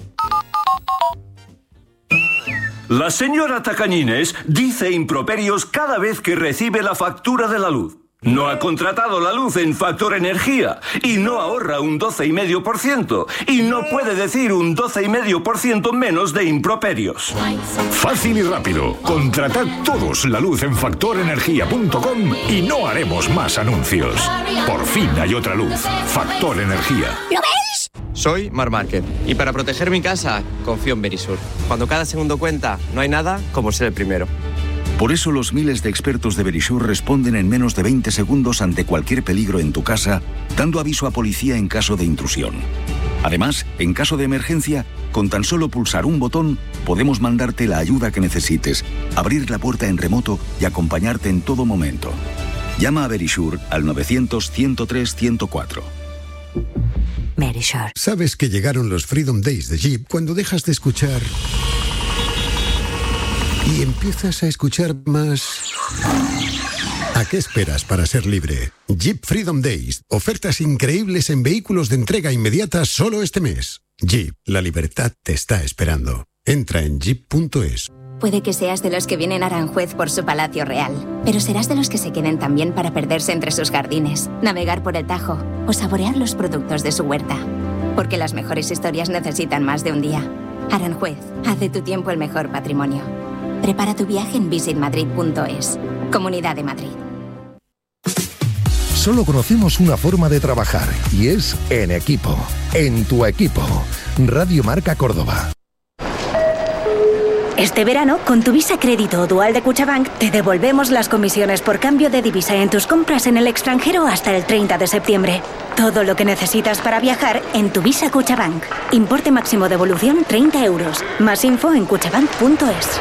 La señora Tacañines dice improperios cada vez que recibe la factura de la luz. No ha contratado la luz en Factor Energía y no ahorra un 12,5% y no puede decir un 12,5% menos de improperios. Fácil y rápido. Contratad todos la luz en factorenergia.com y no haremos más anuncios. Por fin hay otra luz. Factor Energía. ¿Lo veis? Soy Marc Márquez y para proteger mi casa confío en Verisur. Cuando cada segundo cuenta, no hay nada como ser el primero. Por eso los miles de expertos de Verisure responden en menos de 20 segundos ante cualquier peligro en tu casa, dando aviso a policía en caso de intrusión. Además, en caso de emergencia, con tan solo pulsar un botón, podemos mandarte la ayuda que necesites, abrir la puerta en remoto y acompañarte en todo momento. Llama a Verisure al 900-103-104. Verisure. Sabes que llegaron los Freedom Days de Jeep cuando dejas de escuchar y empiezas a escuchar más. ¿A qué esperas para ser libre? Jeep Freedom Days. Ofertas increíbles en vehículos de entrega inmediata solo este mes. Jeep, la libertad te está esperando. Entra en jeep.es. Puede que seas de los que vienen a Aranjuez por su palacio real, pero serás de los que se queden también para perderse entre sus jardines, navegar por el Tajo o saborear los productos de su huerta. Porque las mejores historias necesitan más de un día. Aranjuez, haz de tu tiempo el mejor patrimonio. Prepara tu viaje en visitmadrid.es. Comunidad de Madrid. Solo conocemos una forma de trabajar y es en equipo. En tu equipo. Radio Marca Córdoba. Este verano, con tu Visa Crédito o Dual de Cuchabank, te devolvemos las comisiones por cambio de divisa en tus compras en el extranjero hasta el 30 de septiembre. Todo lo que necesitas para viajar en tu Visa Cuchabank. Importe máximo de devolución 30 euros. Más info en cuchabank.es.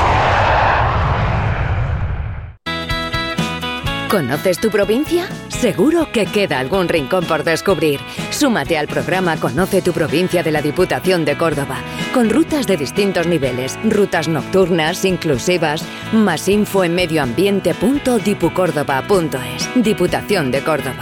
¿Conoces tu provincia? Seguro que queda algún rincón por descubrir. Súmate al programa Conoce tu provincia de la Diputación de Córdoba, con rutas de distintos niveles, rutas nocturnas, inclusivas. Más info en medioambiente.dipucórdoba.es. Diputación de Córdoba.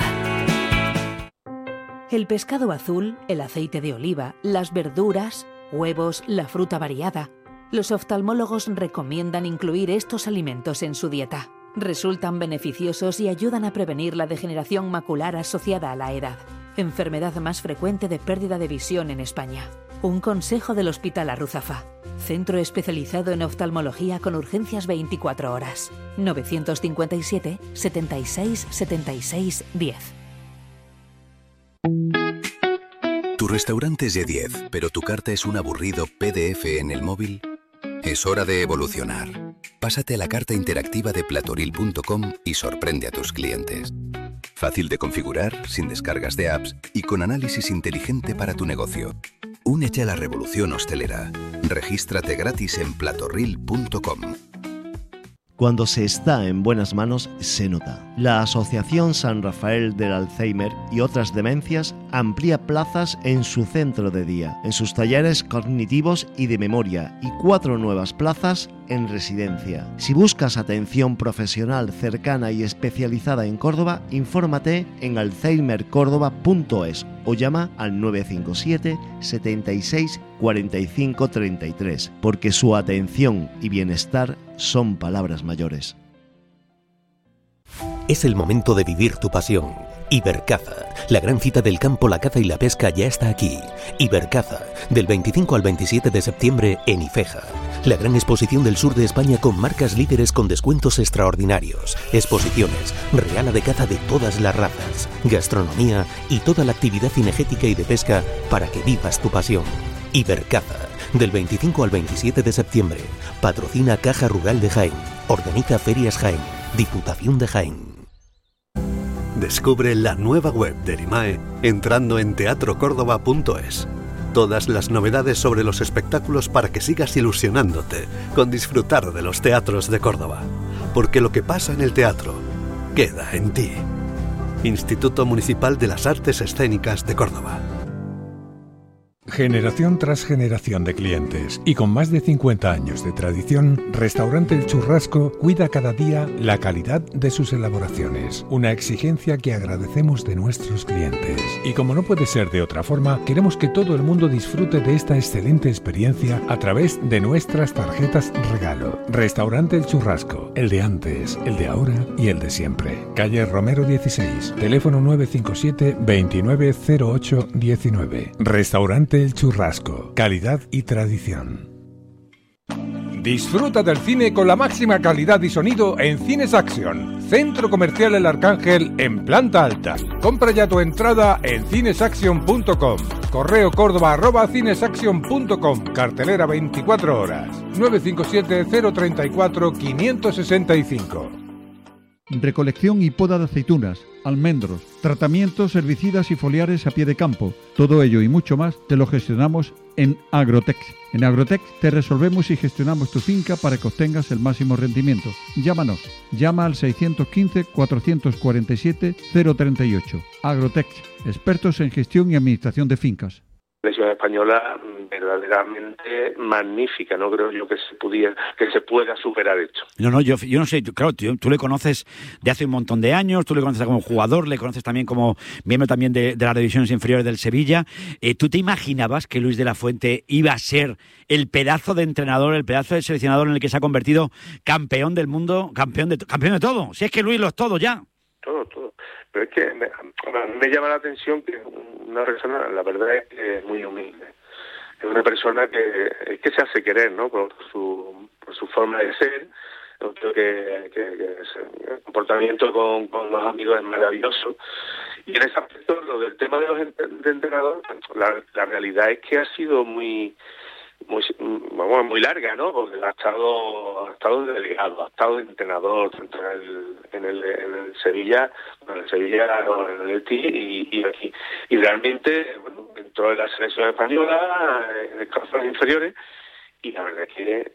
El pescado azul, el aceite de oliva, las verduras, huevos, la fruta variada. Los oftalmólogos recomiendan incluir estos alimentos en su dieta. Resultan beneficiosos y ayudan a prevenir la degeneración macular asociada a la edad, enfermedad más frecuente de pérdida de visión en España. Un consejo del Hospital Arruzafa, centro especializado en oftalmología con urgencias 24 horas. 957 76 76 10. Tu restaurante es de 10, pero tu carta es un aburrido PDF en el móvil. Es hora de evolucionar. Pásate a la carta interactiva de platoril.com y sorprende a tus clientes. Fácil de configurar, sin descargas de apps y con análisis inteligente para tu negocio. Únete a la revolución hostelera. Regístrate gratis en platoril.com. Cuando se está en buenas manos, se nota. La Asociación San Rafael del Alzheimer y otras demencias amplía plazas en su centro de día, en sus talleres cognitivos y de memoria, y 4 nuevas plazas en residencia. Si buscas atención profesional cercana y especializada en Córdoba, infórmate en alzheimercórdoba.es o llama al 957 76 45 33, porque su atención y bienestar son palabras mayores. Es el momento de vivir tu pasión. Ibercaza, la gran cita del campo, la caza y la pesca ya está aquí. Ibercaza, del 25 al 27 de septiembre en Ifeja. La gran exposición del sur de España con marcas líderes con descuentos extraordinarios. Exposiciones, reala de caza de todas las razas, gastronomía y toda la actividad cinegética y de pesca para que vivas tu pasión. Ibercaza, del 25 al 27 de septiembre. Patrocina Caja Rural de Jaén. Organiza Ferias Jaén. Diputación de Jaén. Descubre la nueva web del IMAE entrando en teatrocórdoba.es. Todas las novedades sobre los espectáculos para que sigas ilusionándote con disfrutar de los teatros de Córdoba. Porque lo que pasa en el teatro queda en ti. Instituto Municipal de las Artes Escénicas de Córdoba. Generación tras generación de clientes y con más de 50 años de tradición, Restaurante El Churrasco cuida cada día la calidad de sus elaboraciones, una exigencia que agradecemos de nuestros clientes. Y como no puede ser de otra forma, queremos que todo el mundo disfrute de esta excelente experiencia a través de nuestras tarjetas regalo. Restaurante El Churrasco, el de antes, el de ahora y el de siempre. Calle Romero 16, teléfono 957 290819. Restaurante El Churrasco, calidad y tradición. Disfruta del cine con la máxima calidad y sonido en Cines Action, Centro Comercial El Arcángel en planta alta. Compra ya tu entrada en cinesaction.com. Correo Córdoba@cinesaction.com. Cartelera 24 horas. 957 034 565. Recolección y poda de aceitunas, almendros, tratamientos, herbicidas y foliares a pie de campo. Todo ello y mucho más te lo gestionamos en Agrotex. En Agrotex te resolvemos y gestionamos tu finca para que obtengas el máximo rendimiento. Llámanos. Llama al 615-447-038. Agrotex, expertos en gestión y administración de fincas. La selección española verdaderamente magnífica, no creo yo que se pueda superar esto. No, yo no sé, claro, tú le conoces de hace un montón de años, tú le conoces como jugador, le conoces también como miembro también de las divisiones inferiores del Sevilla. ¿Tú te imaginabas que Luis de la Fuente iba a ser el pedazo de entrenador, el pedazo de seleccionador en el que se ha convertido campeón del mundo, campeón de todo? Si es que Luis lo es todo ya. Todo. Pero es que me llama la atención que una persona, la verdad es que es muy humilde. Es una persona que se hace querer, ¿no? Por su forma de ser. Yo creo que el comportamiento con los amigos es maravilloso. Y en ese aspecto, lo del tema de los entrenadores, la realidad es que ha sido muy larga, ¿no? Porque ha estado de delegado, ha estado de entrenador tanto en el Sevilla, en el Elche y aquí. Y realmente, bueno, entró en la selección española, en el caso inferiores, y la verdad es que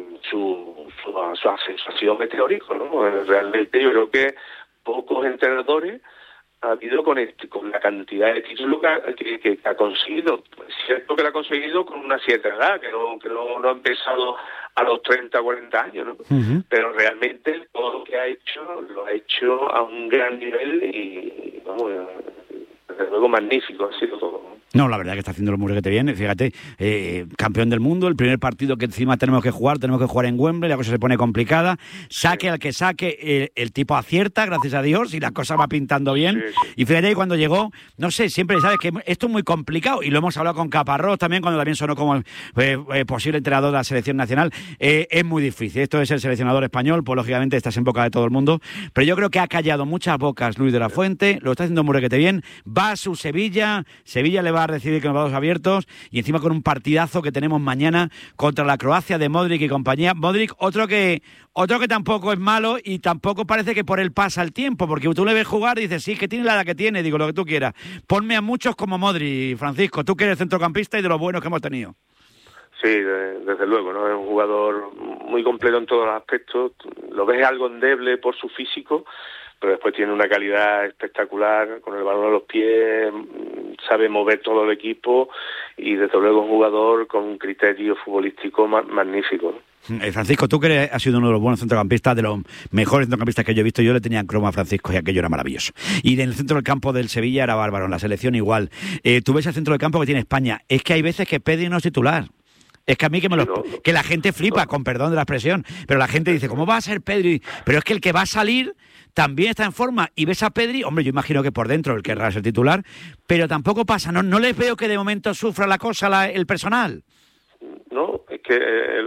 su ascenso ha sido meteórico, ¿no? Realmente yo creo que pocos entrenadores ha habido con la cantidad de títulos que ha conseguido. Es cierto que lo ha conseguido con una cierta edad, que no ha empezado a los 30 o 40 años, ¿no? Uh-huh. Pero realmente todo lo que ha hecho, lo ha hecho a un gran nivel y, vamos, desde luego magnífico ha sido todo. No, la verdad que está haciendo lo muy que bien. Fíjate, campeón del mundo, el primer partido que encima tenemos que jugar en Wembley, la cosa se pone complicada. Saque al que saque, el tipo acierta, gracias a Dios, y la cosa va pintando bien. Sí. Y fíjate que cuando llegó, no sé, siempre sabes que esto es muy complicado, y lo hemos hablado con Caparrós también, cuando también sonó como posible entrenador de la selección nacional. Es muy difícil. Esto es el seleccionador español, pues lógicamente estás en boca de todo el mundo. Pero yo creo que ha callado muchas bocas Luis de la Fuente, lo está haciendo muy requete bien. Va a su Sevilla le va a recibir con los brazos abiertos, y encima con un partidazo que tenemos mañana contra la Croacia de Modric y compañía. Modric, otro que tampoco es malo, y tampoco parece que por él pasa el tiempo, porque tú le ves jugar y dices, sí, que tiene la edad que tiene, digo, lo que tú quieras. Ponme a muchos como Modric, Francisco, tú que eres centrocampista y de los buenos que hemos tenido. Sí, desde luego, ¿no? Es un jugador muy completo en todos los aspectos. Lo ves algo endeble por su físico, pero después tiene una calidad espectacular, con el balón a los pies, sabe mover todo el equipo, y desde luego un jugador con un criterio futbolístico magnífico. Francisco, tú que has sido uno de los buenos centrocampistas, de los mejores centrocampistas que yo he visto, yo le tenía en cromo a Francisco y aquello era maravilloso. Y en el centro del campo del Sevilla era bárbaro, en la selección igual. Tú ves el centro del campo que tiene España, es que hay veces que Pedri no es titular. Es que a mí que la gente flipa, con perdón de la expresión, pero la gente dice, ¿cómo va a ser Pedri? Pero es que el que va a salir también está en forma, y ves a Pedri, hombre, yo imagino que por dentro él querrá ser titular, pero tampoco pasa, no les veo que de momento sufra la cosa el personal. No, es que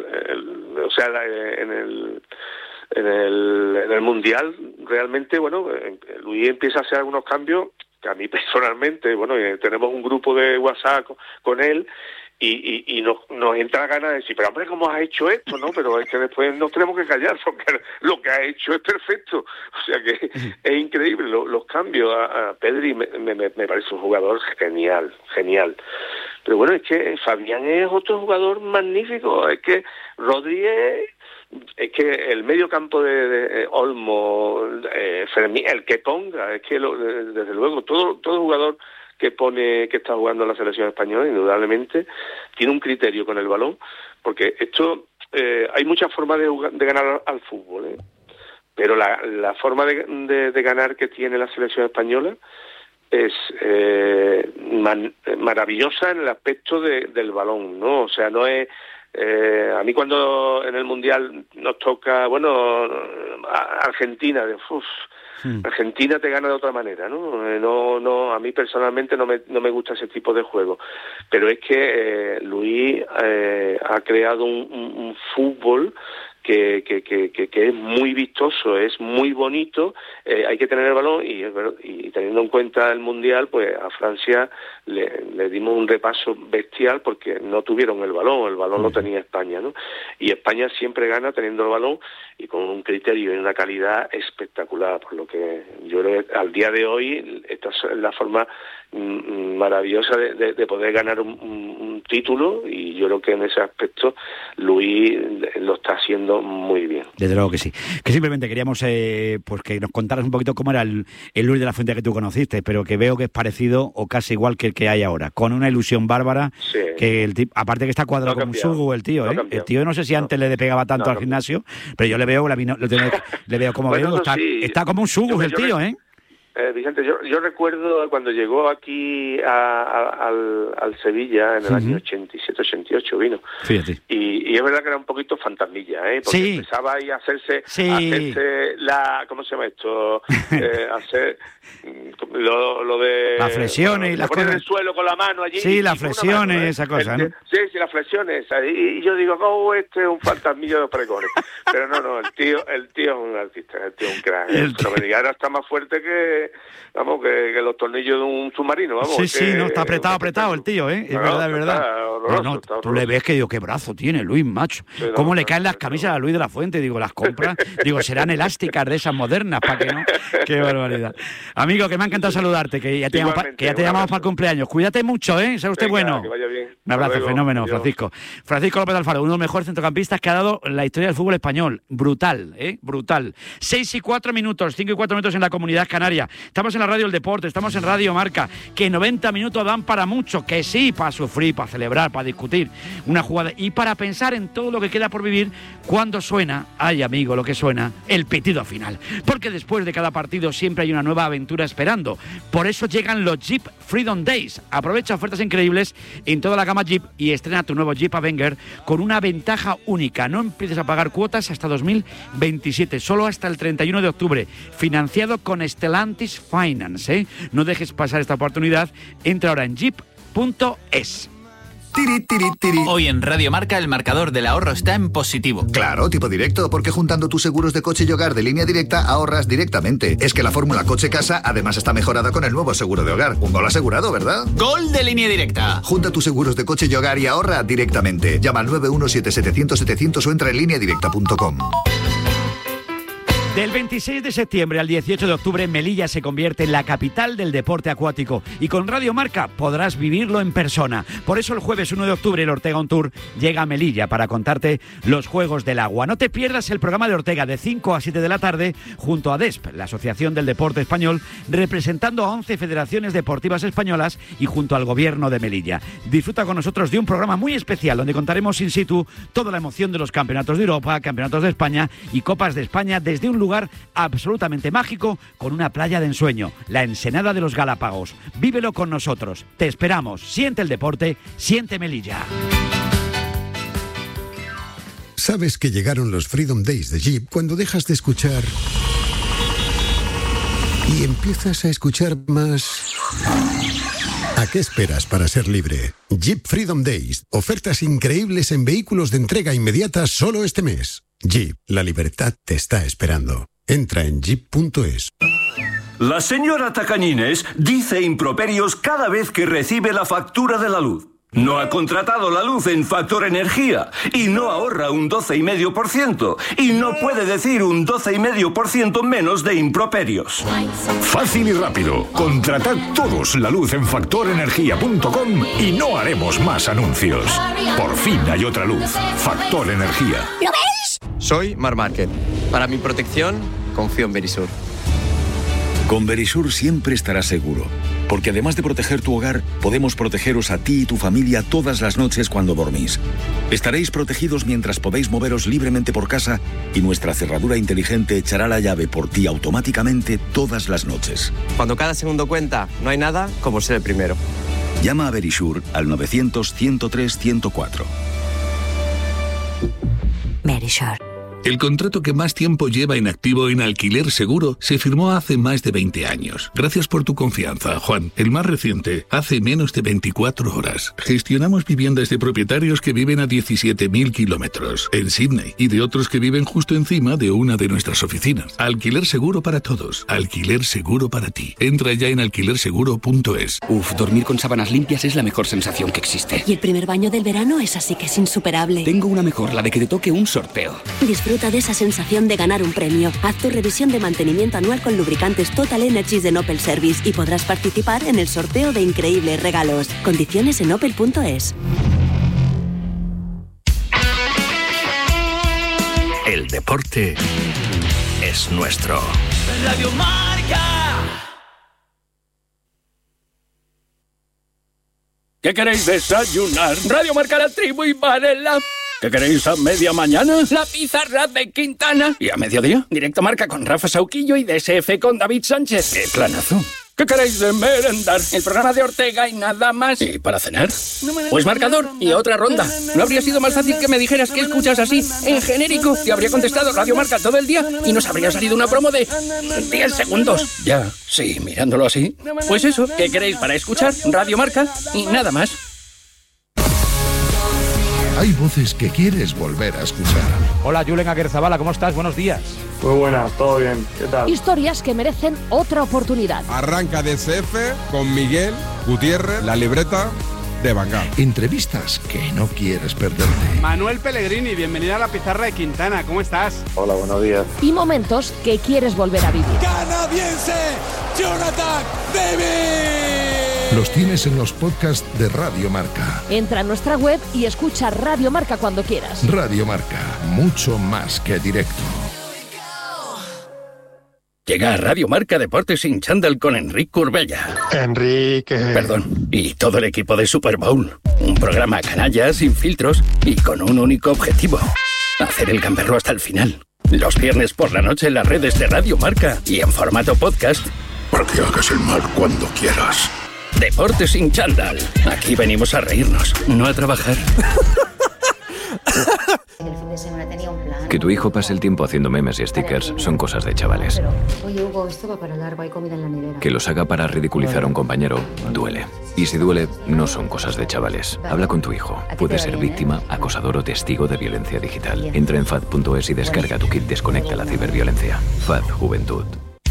en el Mundial realmente, bueno, Luis empieza a hacer algunos cambios que a mí personalmente, bueno, tenemos un grupo de WhatsApp con él, y nos entra ganas de decir, pero hombre, ¿cómo has hecho esto? ¿No? Pero es que después nos tenemos que callar, porque lo que ha hecho es perfecto. O sea que es increíble los cambios. A Pedri me parece un jugador genial. Pero bueno, es que Fabián es otro jugador magnífico. Es que Rodríguez, es que el medio campo de Olmo, Fermín, el que ponga, es que desde luego todo jugador que está jugando en la selección española, indudablemente, tiene un criterio con el balón, porque esto, hay muchas formas de ganar al fútbol, pero la forma de ganar que tiene la selección española es maravillosa en el aspecto del balón, ¿no? O sea, no es... a mí cuando en el Mundial nos toca, bueno, Argentina, Argentina te gana de otra manera, ¿no? A mí personalmente no me gusta ese tipo de juego, pero es que Luis ha creado un fútbol que es muy vistoso, es muy bonito, hay que tener el balón y teniendo en cuenta el Mundial, pues a Francia le dimos un repaso bestial porque no tuvieron el balón lo tenía España, ¿no? Y España siempre gana teniendo el balón y con un criterio y una calidad espectacular, por lo que yo creo que al día de hoy esta es la forma maravillosa de poder ganar un título, y yo creo que en ese aspecto Luis lo está haciendo muy bien. Desde luego que sí. Que simplemente queríamos pues que nos contaras un poquito cómo era el Luis de la Fuente que tú conociste, pero que veo que es parecido o casi igual que el que hay ahora, con una ilusión bárbara, sí. Que el tipo, aparte que está cuadrado como un sugo el tío, el tío no sé si antes le pegaba tanto al gimnasio, pero yo le veo como bueno, está como un sugo el tío, Vicente, yo recuerdo cuando llegó aquí al Sevilla en el año 87-88 vino. Fíjate. Y es verdad que era un poquito fantasmilla, porque empezaba ahí a hacerse la, ¿cómo se llama esto? Hacer lo de las flexiones y las cosas. Poner el suelo con la mano allí. Sí, las flexiones, esa cosa, ¿no? Sí, las flexiones. Y yo digo, este es un fantasmilla de los precones. Pero no, el tío es un artista, el tío es un crack. Y ahora está más fuerte que los tornillos de un submarino, vamos. Sí, no, está apretado el tío, Es verdad. Tú le ves que digo, qué brazo tiene Luis, macho. Sí, ¿cómo le caen las camisas a Luis de la Fuente? Digo, las compras, serán elásticas de esas modernas, para que no. Qué barbaridad. Amigo, que me ha encantado saludarte, que ya te llamamos para el cumpleaños. Cuídate mucho, sea usted bueno. Que vaya bien. Un abrazo, fenómeno, Francisco. Francisco López Alfaro, uno de los mejores centrocampistas que ha dado la historia del fútbol español. Brutal, brutal. 6 y 4 minutos, 5 y 4 minutos en la Comunidad Canaria. Estamos en la Radio El Deporte, estamos en Radio Marca, que 90 minutos dan para mucho, que sí, para sufrir, para celebrar, para discutir una jugada y para pensar en todo lo que queda por vivir cuando suena, ay amigo, lo que suena, el pitido final. Porque después de cada partido siempre hay una nueva aventura esperando. Por eso llegan los Jeep Freedom Days. Aprovecha ofertas increíbles en toda la gama Jeep y estrena tu nuevo Jeep Avenger con una ventaja única. No empieces a pagar cuotas hasta 2027, solo hasta el 31 de octubre. Financiado con Stellantis Finance, No dejes pasar esta oportunidad. Entra ahora en jeep.es. Hoy en Radio Marca el marcador del ahorro está en positivo. Claro, tipo directo, porque juntando tus seguros de coche y hogar de Línea Directa ahorras directamente. Es que la fórmula coche-casa además está mejorada con el nuevo seguro de hogar. Un gol asegurado, ¿verdad? ¡Gol de Línea Directa! Junta tus seguros de coche y hogar y ahorra directamente. Llama al 917-700-700 o entra en lineadirecta.com. Del 26 de septiembre al 18 de octubre, Melilla se convierte en la capital del deporte acuático y con Radio Marca podrás vivirlo en persona. Por eso el jueves 1 de octubre el Ortega On Tour llega a Melilla para contarte los Juegos del Agua. No te pierdas el programa de Ortega de 5 a 7 de la tarde junto a DESP, la Asociación del Deporte Español, representando a 11 federaciones deportivas españolas y junto al Gobierno de Melilla. Disfruta con nosotros de un programa muy especial donde contaremos in situ toda la emoción de los campeonatos de Europa, campeonatos de España y Copas de España desde un lugar absolutamente mágico con una playa de ensueño, la Ensenada de los Galápagos. Vívelo con nosotros. Te esperamos. Siente el deporte, siente Melilla. Sabes que llegaron los Freedom Days de Jeep cuando dejas de escuchar y empiezas a escuchar más. ¿A qué esperas para ser libre? Jeep Freedom Days. Ofertas increíbles en vehículos de entrega inmediata solo este mes. Jeep, la libertad te está esperando. Entra en jeep.es. La señora Tacañines dice improperios cada vez que recibe la factura de la luz. No ha contratado la luz en Factor Energía y no ahorra un 12,5% y no puede decir un 12,5% menos de improperios. Fácil y rápido. Contratad todos la luz en factorenergia.com y no haremos más anuncios. Por fin hay otra luz. Factor Energía. ¿Lo veis? Soy Mar Márquez. Para mi protección, confío en Verisur. Con Verisur siempre estarás seguro, porque además de proteger tu hogar, podemos protegeros a ti y tu familia todas las noches cuando dormís. Estaréis protegidos mientras podéis moveros libremente por casa y nuestra cerradura inteligente echará la llave por ti automáticamente todas las noches. Cuando cada segundo cuenta, no hay nada como ser el primero. Llama a Verisur al 900 103 104. Verisur. El contrato que más tiempo lleva en activo en Alquiler Seguro se firmó hace más de 20 años. Gracias por tu confianza, Juan. El más reciente, hace menos de 24 horas. Gestionamos viviendas de propietarios que viven a 17.000 kilómetros en Sydney y de otros que viven justo encima de una de nuestras oficinas. Alquiler Seguro para todos. Alquiler Seguro para ti. Entra ya en alquilerseguro.es. Uf, dormir con sábanas limpias es la mejor sensación que existe. Y el primer baño del verano es así que es insuperable. Tengo una mejor, la de que te toque un sorteo. Disfruta de esa sensación de ganar un premio. Haz tu revisión de mantenimiento anual con lubricantes Total Energies de Opel Service y podrás participar en el sorteo de increíbles regalos. Condiciones en opel.es. El deporte es nuestro. Radio Marca. ¿Qué queréis desayunar? Radio Marca, La Tribu y Varela. ¿Qué queréis a media mañana? La pizarra de Quintana. ¿Y a mediodía? Directo Marca con Rafa Sauquillo y DSF con David Sánchez. ¡Qué planazo! ¿Qué queréis de merendar? El programa de Ortega y nada más. ¿Y para cenar? Pues marcador y otra ronda. ¿No habría sido más fácil que me dijeras que escuchas así, en genérico? Te habría contestado Radio Marca todo el día y nos habría salido una promo de 10 segundos. Ya, sí, mirándolo así. Pues eso, ¿qué queréis para escuchar? Radio Marca y nada más. Hay voces que quieres volver a escuchar. Hola, Julen Aguerzabala, ¿cómo estás? Buenos días. Muy buenas, todo bien, ¿qué tal? Historias que merecen otra oportunidad. Arranca DSF con Miguel Gutiérrez, la libreta de Van Gaal. Entrevistas que no quieres perderte. Manuel Pellegrini, bienvenido a la pizarra de Quintana, ¿cómo estás? Hola, buenos días. Y momentos que quieres volver a vivir. ¡Canadiense! ¡Jonathan David! Los tienes en los podcasts de Radio Marca. Entra a nuestra web y escucha Radio Marca cuando quieras. Radio Marca, mucho más que directo. Llega a Radio Marca Deportes sin chándal con Enrique Curbella. Enrique. Perdón, y todo el equipo de Super Bowl. Un programa canalla, sin filtros y con un único objetivo: hacer el gamberro hasta el final. Los viernes por la noche en las redes de Radio Marca y en formato podcast. Para que hagas el mal cuando quieras. Deportes sin chándal. Aquí venimos a reírnos, no a trabajar. Que tu hijo pase el tiempo haciendo memes y stickers son cosas de chavales. Oye, Hugo, esto va para largo, hay comida en la nevera. Que los haga para ridiculizar a un compañero duele. Y si duele, no son cosas de chavales. Habla con tu hijo. Puede ser víctima, acosador o testigo de violencia digital. Entra en FAD.es y descarga tu kit Desconecta la ciberviolencia. FAD Juventud.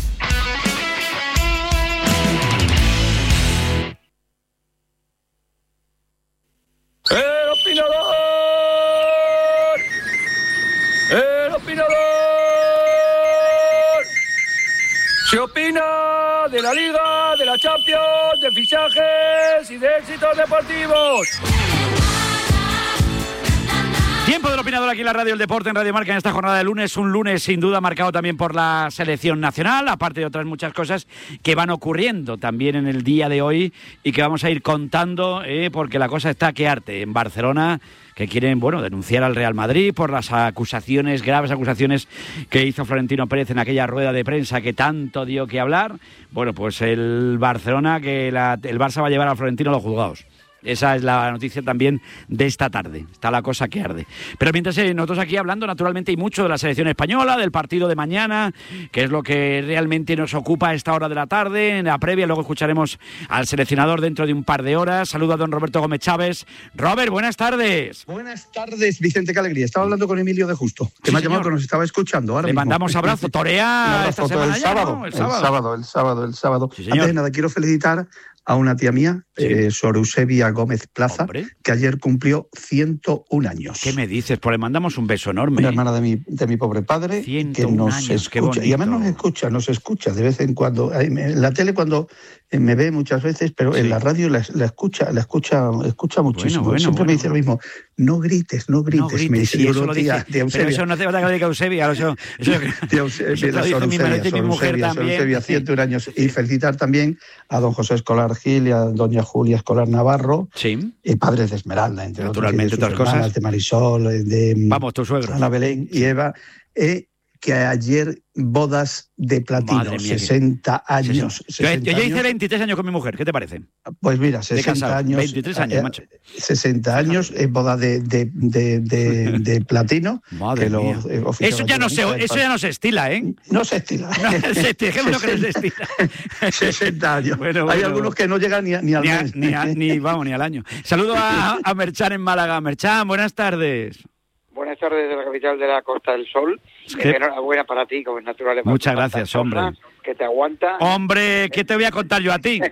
¡El opinador! ¡El opinador! Se opina de la Liga, de la Champions, de fichajes y de éxitos deportivos. Tiempo del opinador aquí en la Radio El Deporte, en Radio Marca, en esta jornada de lunes. Un lunes sin duda marcado también por la selección nacional, aparte de otras muchas cosas que van ocurriendo también en el día de hoy y que vamos a ir contando, porque la cosa está que arte en Barcelona, que quieren, denunciar al Real Madrid por las acusaciones, graves acusaciones que hizo Florentino Pérez en aquella rueda de prensa que tanto dio que hablar. Bueno, pues el Barcelona, que el Barça va a llevar a Florentino a los juzgados. Esa es la noticia también de esta tarde. Está la cosa que arde. Pero mientras nosotros aquí hablando, naturalmente, hay mucho de la selección española, del partido de mañana, que es lo que realmente nos ocupa a esta hora de la tarde, en la previa. Luego escucharemos al seleccionador dentro de un par de horas. Saludo a don Roberto Gómez Chávez. Robert, buenas tardes. Buenas tardes, Vicente, qué alegría. Estaba hablando con Emilio de Justo, que me ha llamado, que nos estaba escuchando. Ahora Le mismo mandamos abrazo. Torea esta semana el sábado, ¿no? el sábado. Sí, antes de nada, quiero felicitar a una tía mía, Sor Eusebia Gómez Plaza, que ayer cumplió 101 años. ¿Qué me dices? Pues le mandamos un beso enorme. Una hermana de mi pobre padre, que nos escucha. Y además nos escucha de vez en cuando. En la tele cuando me ve muchas veces, pero en la radio la escucha muchísimo. Siempre me dice lo mismo. No grites. Me dice, sí, eso lo dice. Pero eso no te va a decir Eusebia. Eso lo dice mi marido y mi mujer también. Eusebia, 101 años. Y felicitar también a don José Escolar Gil y a doña Julia Escolar Navarro, padres de Esmeralda, entre naturalmente, otras cosas, de Marisol, de tu suegro, Ana Belén y Eva, que ayer bodas de platino, Madre mía, 60 años. Sí. Yo hice 23 años con mi mujer, ¿qué te parece? Pues mira, 60 años. 23 años, macho. 60 años es boda de platino. Madre mía. Eso ya no se estila, ¿eh? No se estila. Dejémoslo que no se estila. 60 años. Bueno. Hay algunos que no llegan ni al mes. Ni al año. Saludo a Merchan en Málaga. Merchan, buenas tardes. Buenas tardes de la capital de la Costa del Sol. Enhorabuena para ti, como es natural. Muchas gracias, hombre. Que te aguanta. Hombre, ¿qué te voy a contar yo a ti?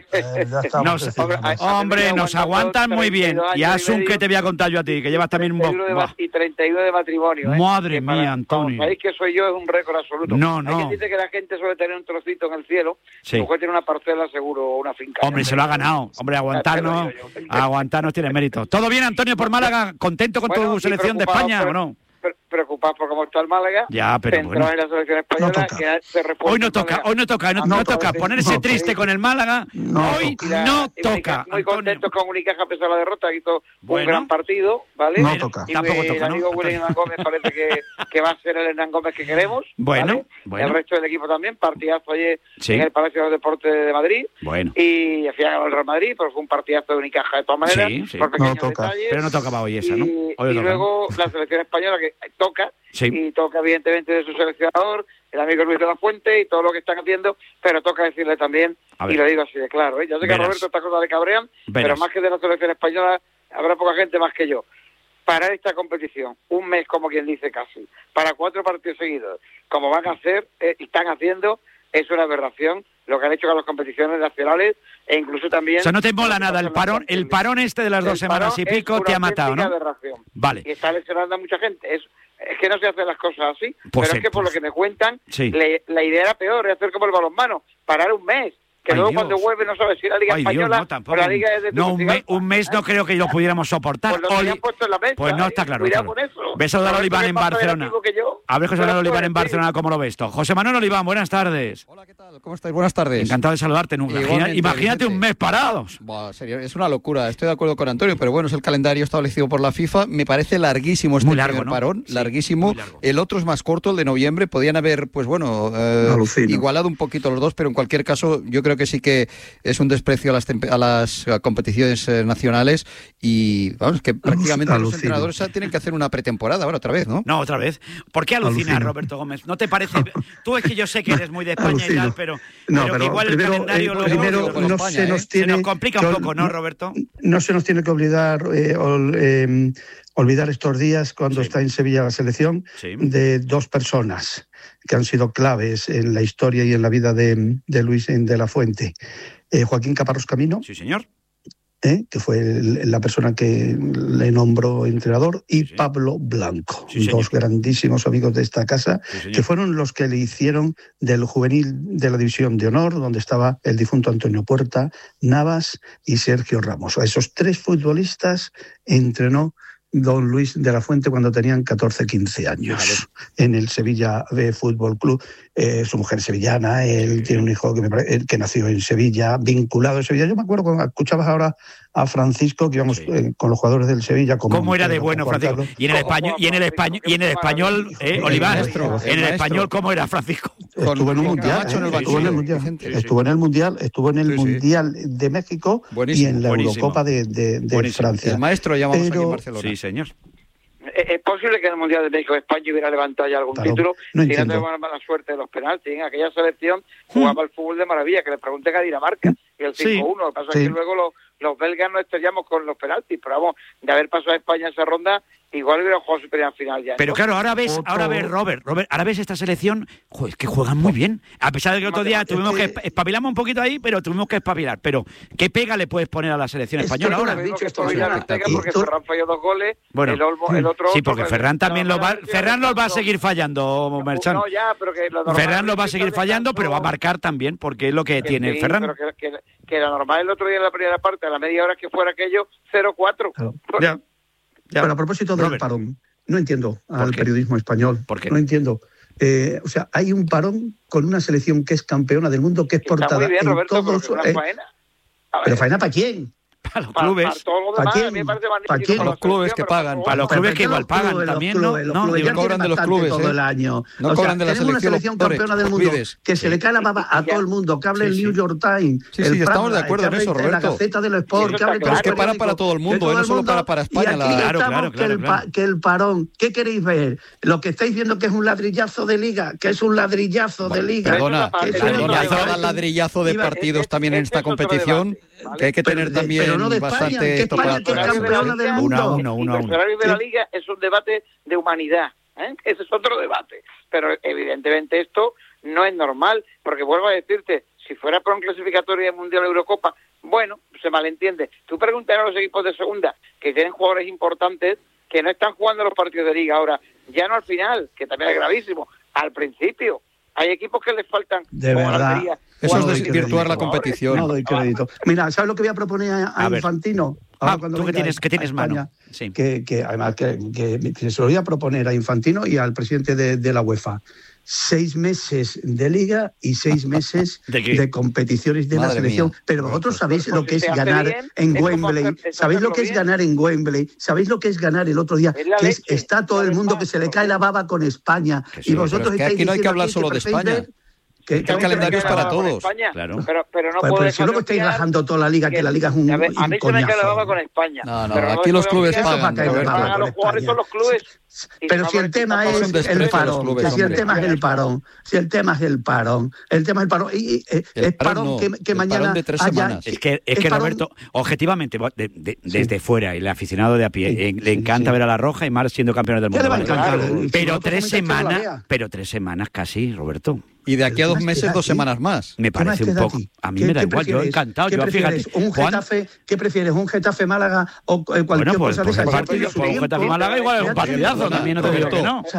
Nos aguantan muy bien. Y Asun, ¿qué te voy a contar yo a ti? Que llevas también un... Y 31 de matrimonio. Madre mía, Antonio. Como sabéis que soy yo, es un récord absoluto. No. Hay quien dice que la gente suele tener un trocito en el cielo. Sí. Tu mujer tiene una parcela, seguro, o una finca. Hombre, se lo ha ganado. Hombre, aguantarnos tiene mérito. ¿Todo bien, Antonio, por Málaga? ¿Contento con tu selección de España o no? Preocupado por cómo está el Málaga. Ya, pero bueno. En la selección española, que se hoy no toca ponerse triste con el Málaga. Hoy no toca. Muy contento con Unicaja a pesar de la derrota, que hizo un gran partido, ¿vale? No toca. Y el amigo William Hernán Gómez parece que va a ser el Hernán Gómez que queremos. Bueno. El resto del equipo también, partidazo ayer en el Palacio de los Deportes de Madrid. Bueno. Y al final ganó el Real Madrid, pero fue un partidazo de Unicaja de todas maneras. Sí. Por no toca. Detalles. Pero no tocaba hoy esa, ¿no? Y luego la selección española que toca. Sí. Y toca evidentemente de su seleccionador, el amigo Luis de la Fuente y todo lo que están haciendo, pero toca decirle también, y lo digo así de claro, yo sé que a Roberto estas cosas le cabrean, pero más que de la selección española habrá poca gente más que yo. Parar esta competición, un mes como quien dice casi, para 4 partidos seguidos, como van a hacer y están haciendo, es una aberración lo que han hecho con las competiciones nacionales e incluso también... O sea, no te mola nada, el parón este de las 2 semanas y pico te ha matado, ¿no? Aberración. Vale. Y está lesionando a mucha gente, es que no se hacen las cosas así, pero es que por lo que me cuentan, la idea era peor, es hacer como el balonmano, parar un mes, que luego cuando vuelve no sabes si la Liga Española o la Liga es de un mes no creo que lo pudiéramos soportar. Pues no está claro. Ves a Saludar a Oliván en Barcelona. A ver, José Manuel Oliván en Barcelona, ¿cómo lo ves esto? José Manuel Oliván, buenas tardes. Hola, ¿qué tal? ¿Cómo estáis? Buenas tardes. Encantado de saludarte. Imagínate un mes parados. Es una locura. Estoy de acuerdo con Antonio, pero bueno, es el calendario establecido por la FIFA. Me parece larguísimo este primer parón. Sí, larguísimo. El otro es más corto, el de noviembre. Podían haber, igualado un poquito los dos, pero en cualquier caso, yo creo que sí que es un desprecio a las competiciones nacionales y vamos, que prácticamente los entrenadores tienen que hacer una pretemporada ahora otra vez, ¿no? No, otra vez. ¿Por qué alucinas, Roberto Gómez? ¿No te parece? Tú es que yo sé que eres muy de España y tal, pero igual primero, el calendario se nos complica un poco, ¿no, Roberto? No se nos tiene que olvidar estos días cuando está en Sevilla la selección de 2 personas que han sido claves en la historia y en la vida de Luis de la Fuente. Joaquín Caparrós Camino. Sí, señor. Que fue la persona que le nombró entrenador, y Pablo Blanco, 2 grandísimos amigos de esta casa, que fueron los que le hicieron del juvenil de la División de Honor, donde estaba el difunto Antonio Puerta, Navas y Sergio Ramos. A esos 3 futbolistas entrenó don Luis de la Fuente cuando tenían 14, 15 años en el Sevilla Fútbol Club. Su mujer sevillana, él tiene un hijo que nació en Sevilla, vinculado a Sevilla. Yo me acuerdo cuando escuchabas ahora a Francisco, que íbamos con los jugadores del Sevilla. ¿Cómo era de bueno Francisco? Y en el español, Oliván, en el español, ¿cómo era Francisco? Estuvo en un mundial. Estuvo en el Mundial de México y en la Eurocopa de Francia. El maestro llamamos aquí en Barcelona. Sí, señor. Es posible que en el Mundial de México España hubiera levantado ya algún título si no tuvieran mala suerte de los penaltis. En aquella selección jugaba el fútbol de maravilla, que le pregunten a Dinamarca, y el 5-1. Lo que pasa es que luego los belgas nos estrellamos con los penaltis, pero vamos, de haber pasado a España esa ronda, igual hubiera jugado superior final ya. Pero claro, ahora ves, Robert, ahora ves esta selección, es que juegan muy bien. A pesar de que el otro día tuvimos que espabilamos un poquito ahí, pero tuvimos que espabilar. Pero ¿qué pega le puedes poner a la selección española ahora? Porque Ferran falló 2 goles, el otro... Sí, porque Ferran también los va a seguir fallando, Merchan. No, ya, pero que Ferran los va a seguir fallando, pero va a marcar también, porque es lo que tiene Ferran. Pero que era normal el otro día en la primera parte, a la media hora que fuera aquello, 0-4. Claro. Ya. Pero a propósito del parón, no entiendo al periodismo español. ¿Por qué? No entiendo. Hay un parón con una selección que es campeona del mundo, que es portada muy bien, en Roberto, todos... faena. ¿Pero faena para quién? Para los clubes. Para todos los demás, a mí me parece magnífico. Para los clubes que pagan. Para los clubes que igual pagan también, ¿no? No cobran de los clubes todo el año. No cobran de la selección. Tenemos una selección campeona del mundo que se le cae la baba a todo el mundo, que hable el New York Times. Sí, estamos de acuerdo en eso, Roberto. La Gaceta de los Sport, que hable. Pero es que para todo el mundo, no solo para España. Claro. Que el parón, ¿qué queréis ver? Lo que estáis viendo que es un ladrillazo de liga, que es un ladrillazo de liga. Perdona, ladrillazo de partidos también en esta competición, que hay que tener también bastante esto para campeona del mundo. El horario de la liga es un debate de humanidad, ese es otro debate, pero evidentemente esto no es normal, porque vuelvo a decirte, si fuera por un clasificatorio de Mundial Eurocopa, bueno, se malentiende. Tú preguntas a los equipos de segunda, que tienen jugadores importantes, que no están jugando los partidos de liga ahora, ya no al final, que también es gravísimo, al principio. Hay equipos que les faltan. De verdad. Eso es desvirtuar la competición. No doy crédito. Mira, ¿sabes lo que voy a proponer a Infantino? ¿Tú qué tienes mano? Sí. Que además que se lo voy a proponer a Infantino y al presidente de la UEFA. 6 meses de liga y 6 meses de competiciones de la selección. Pero vosotros sabéis lo que es ganar en Wembley. ¿Sabéis lo que es ganar en Wembley? ¿Sabéis lo que es ganar el otro día? Que está todo el mundo que se le cae la baba con España. Y vosotros estáis diciendo aquí no hay que hablar solo de España. Que el calendario es para todos. Claro. Pero no puedo si luego estáis rajando toda la liga, que la liga es un a mí se me cae la baba con España. No, aquí los clubes pagan. A los jugadores son los clubes. Pero si el tema es el parón, si el tema es el parón, y es parón que mañana haya... Es que Roberto, objetivamente, desde fuera, el aficionado de a pie, le encanta ver a La Roja y más siendo campeones del mundo. Pero 3 semanas casi, Roberto. Y de aquí a 2 meses, 2 semanas más. Me parece un poco. A mí me da igual, yo encantado. ¿Qué prefieres? ¿Un Getafe Málaga o cualquier cosa de esa? Un Getafe Málaga igual es un partidazo, también no te digo que no.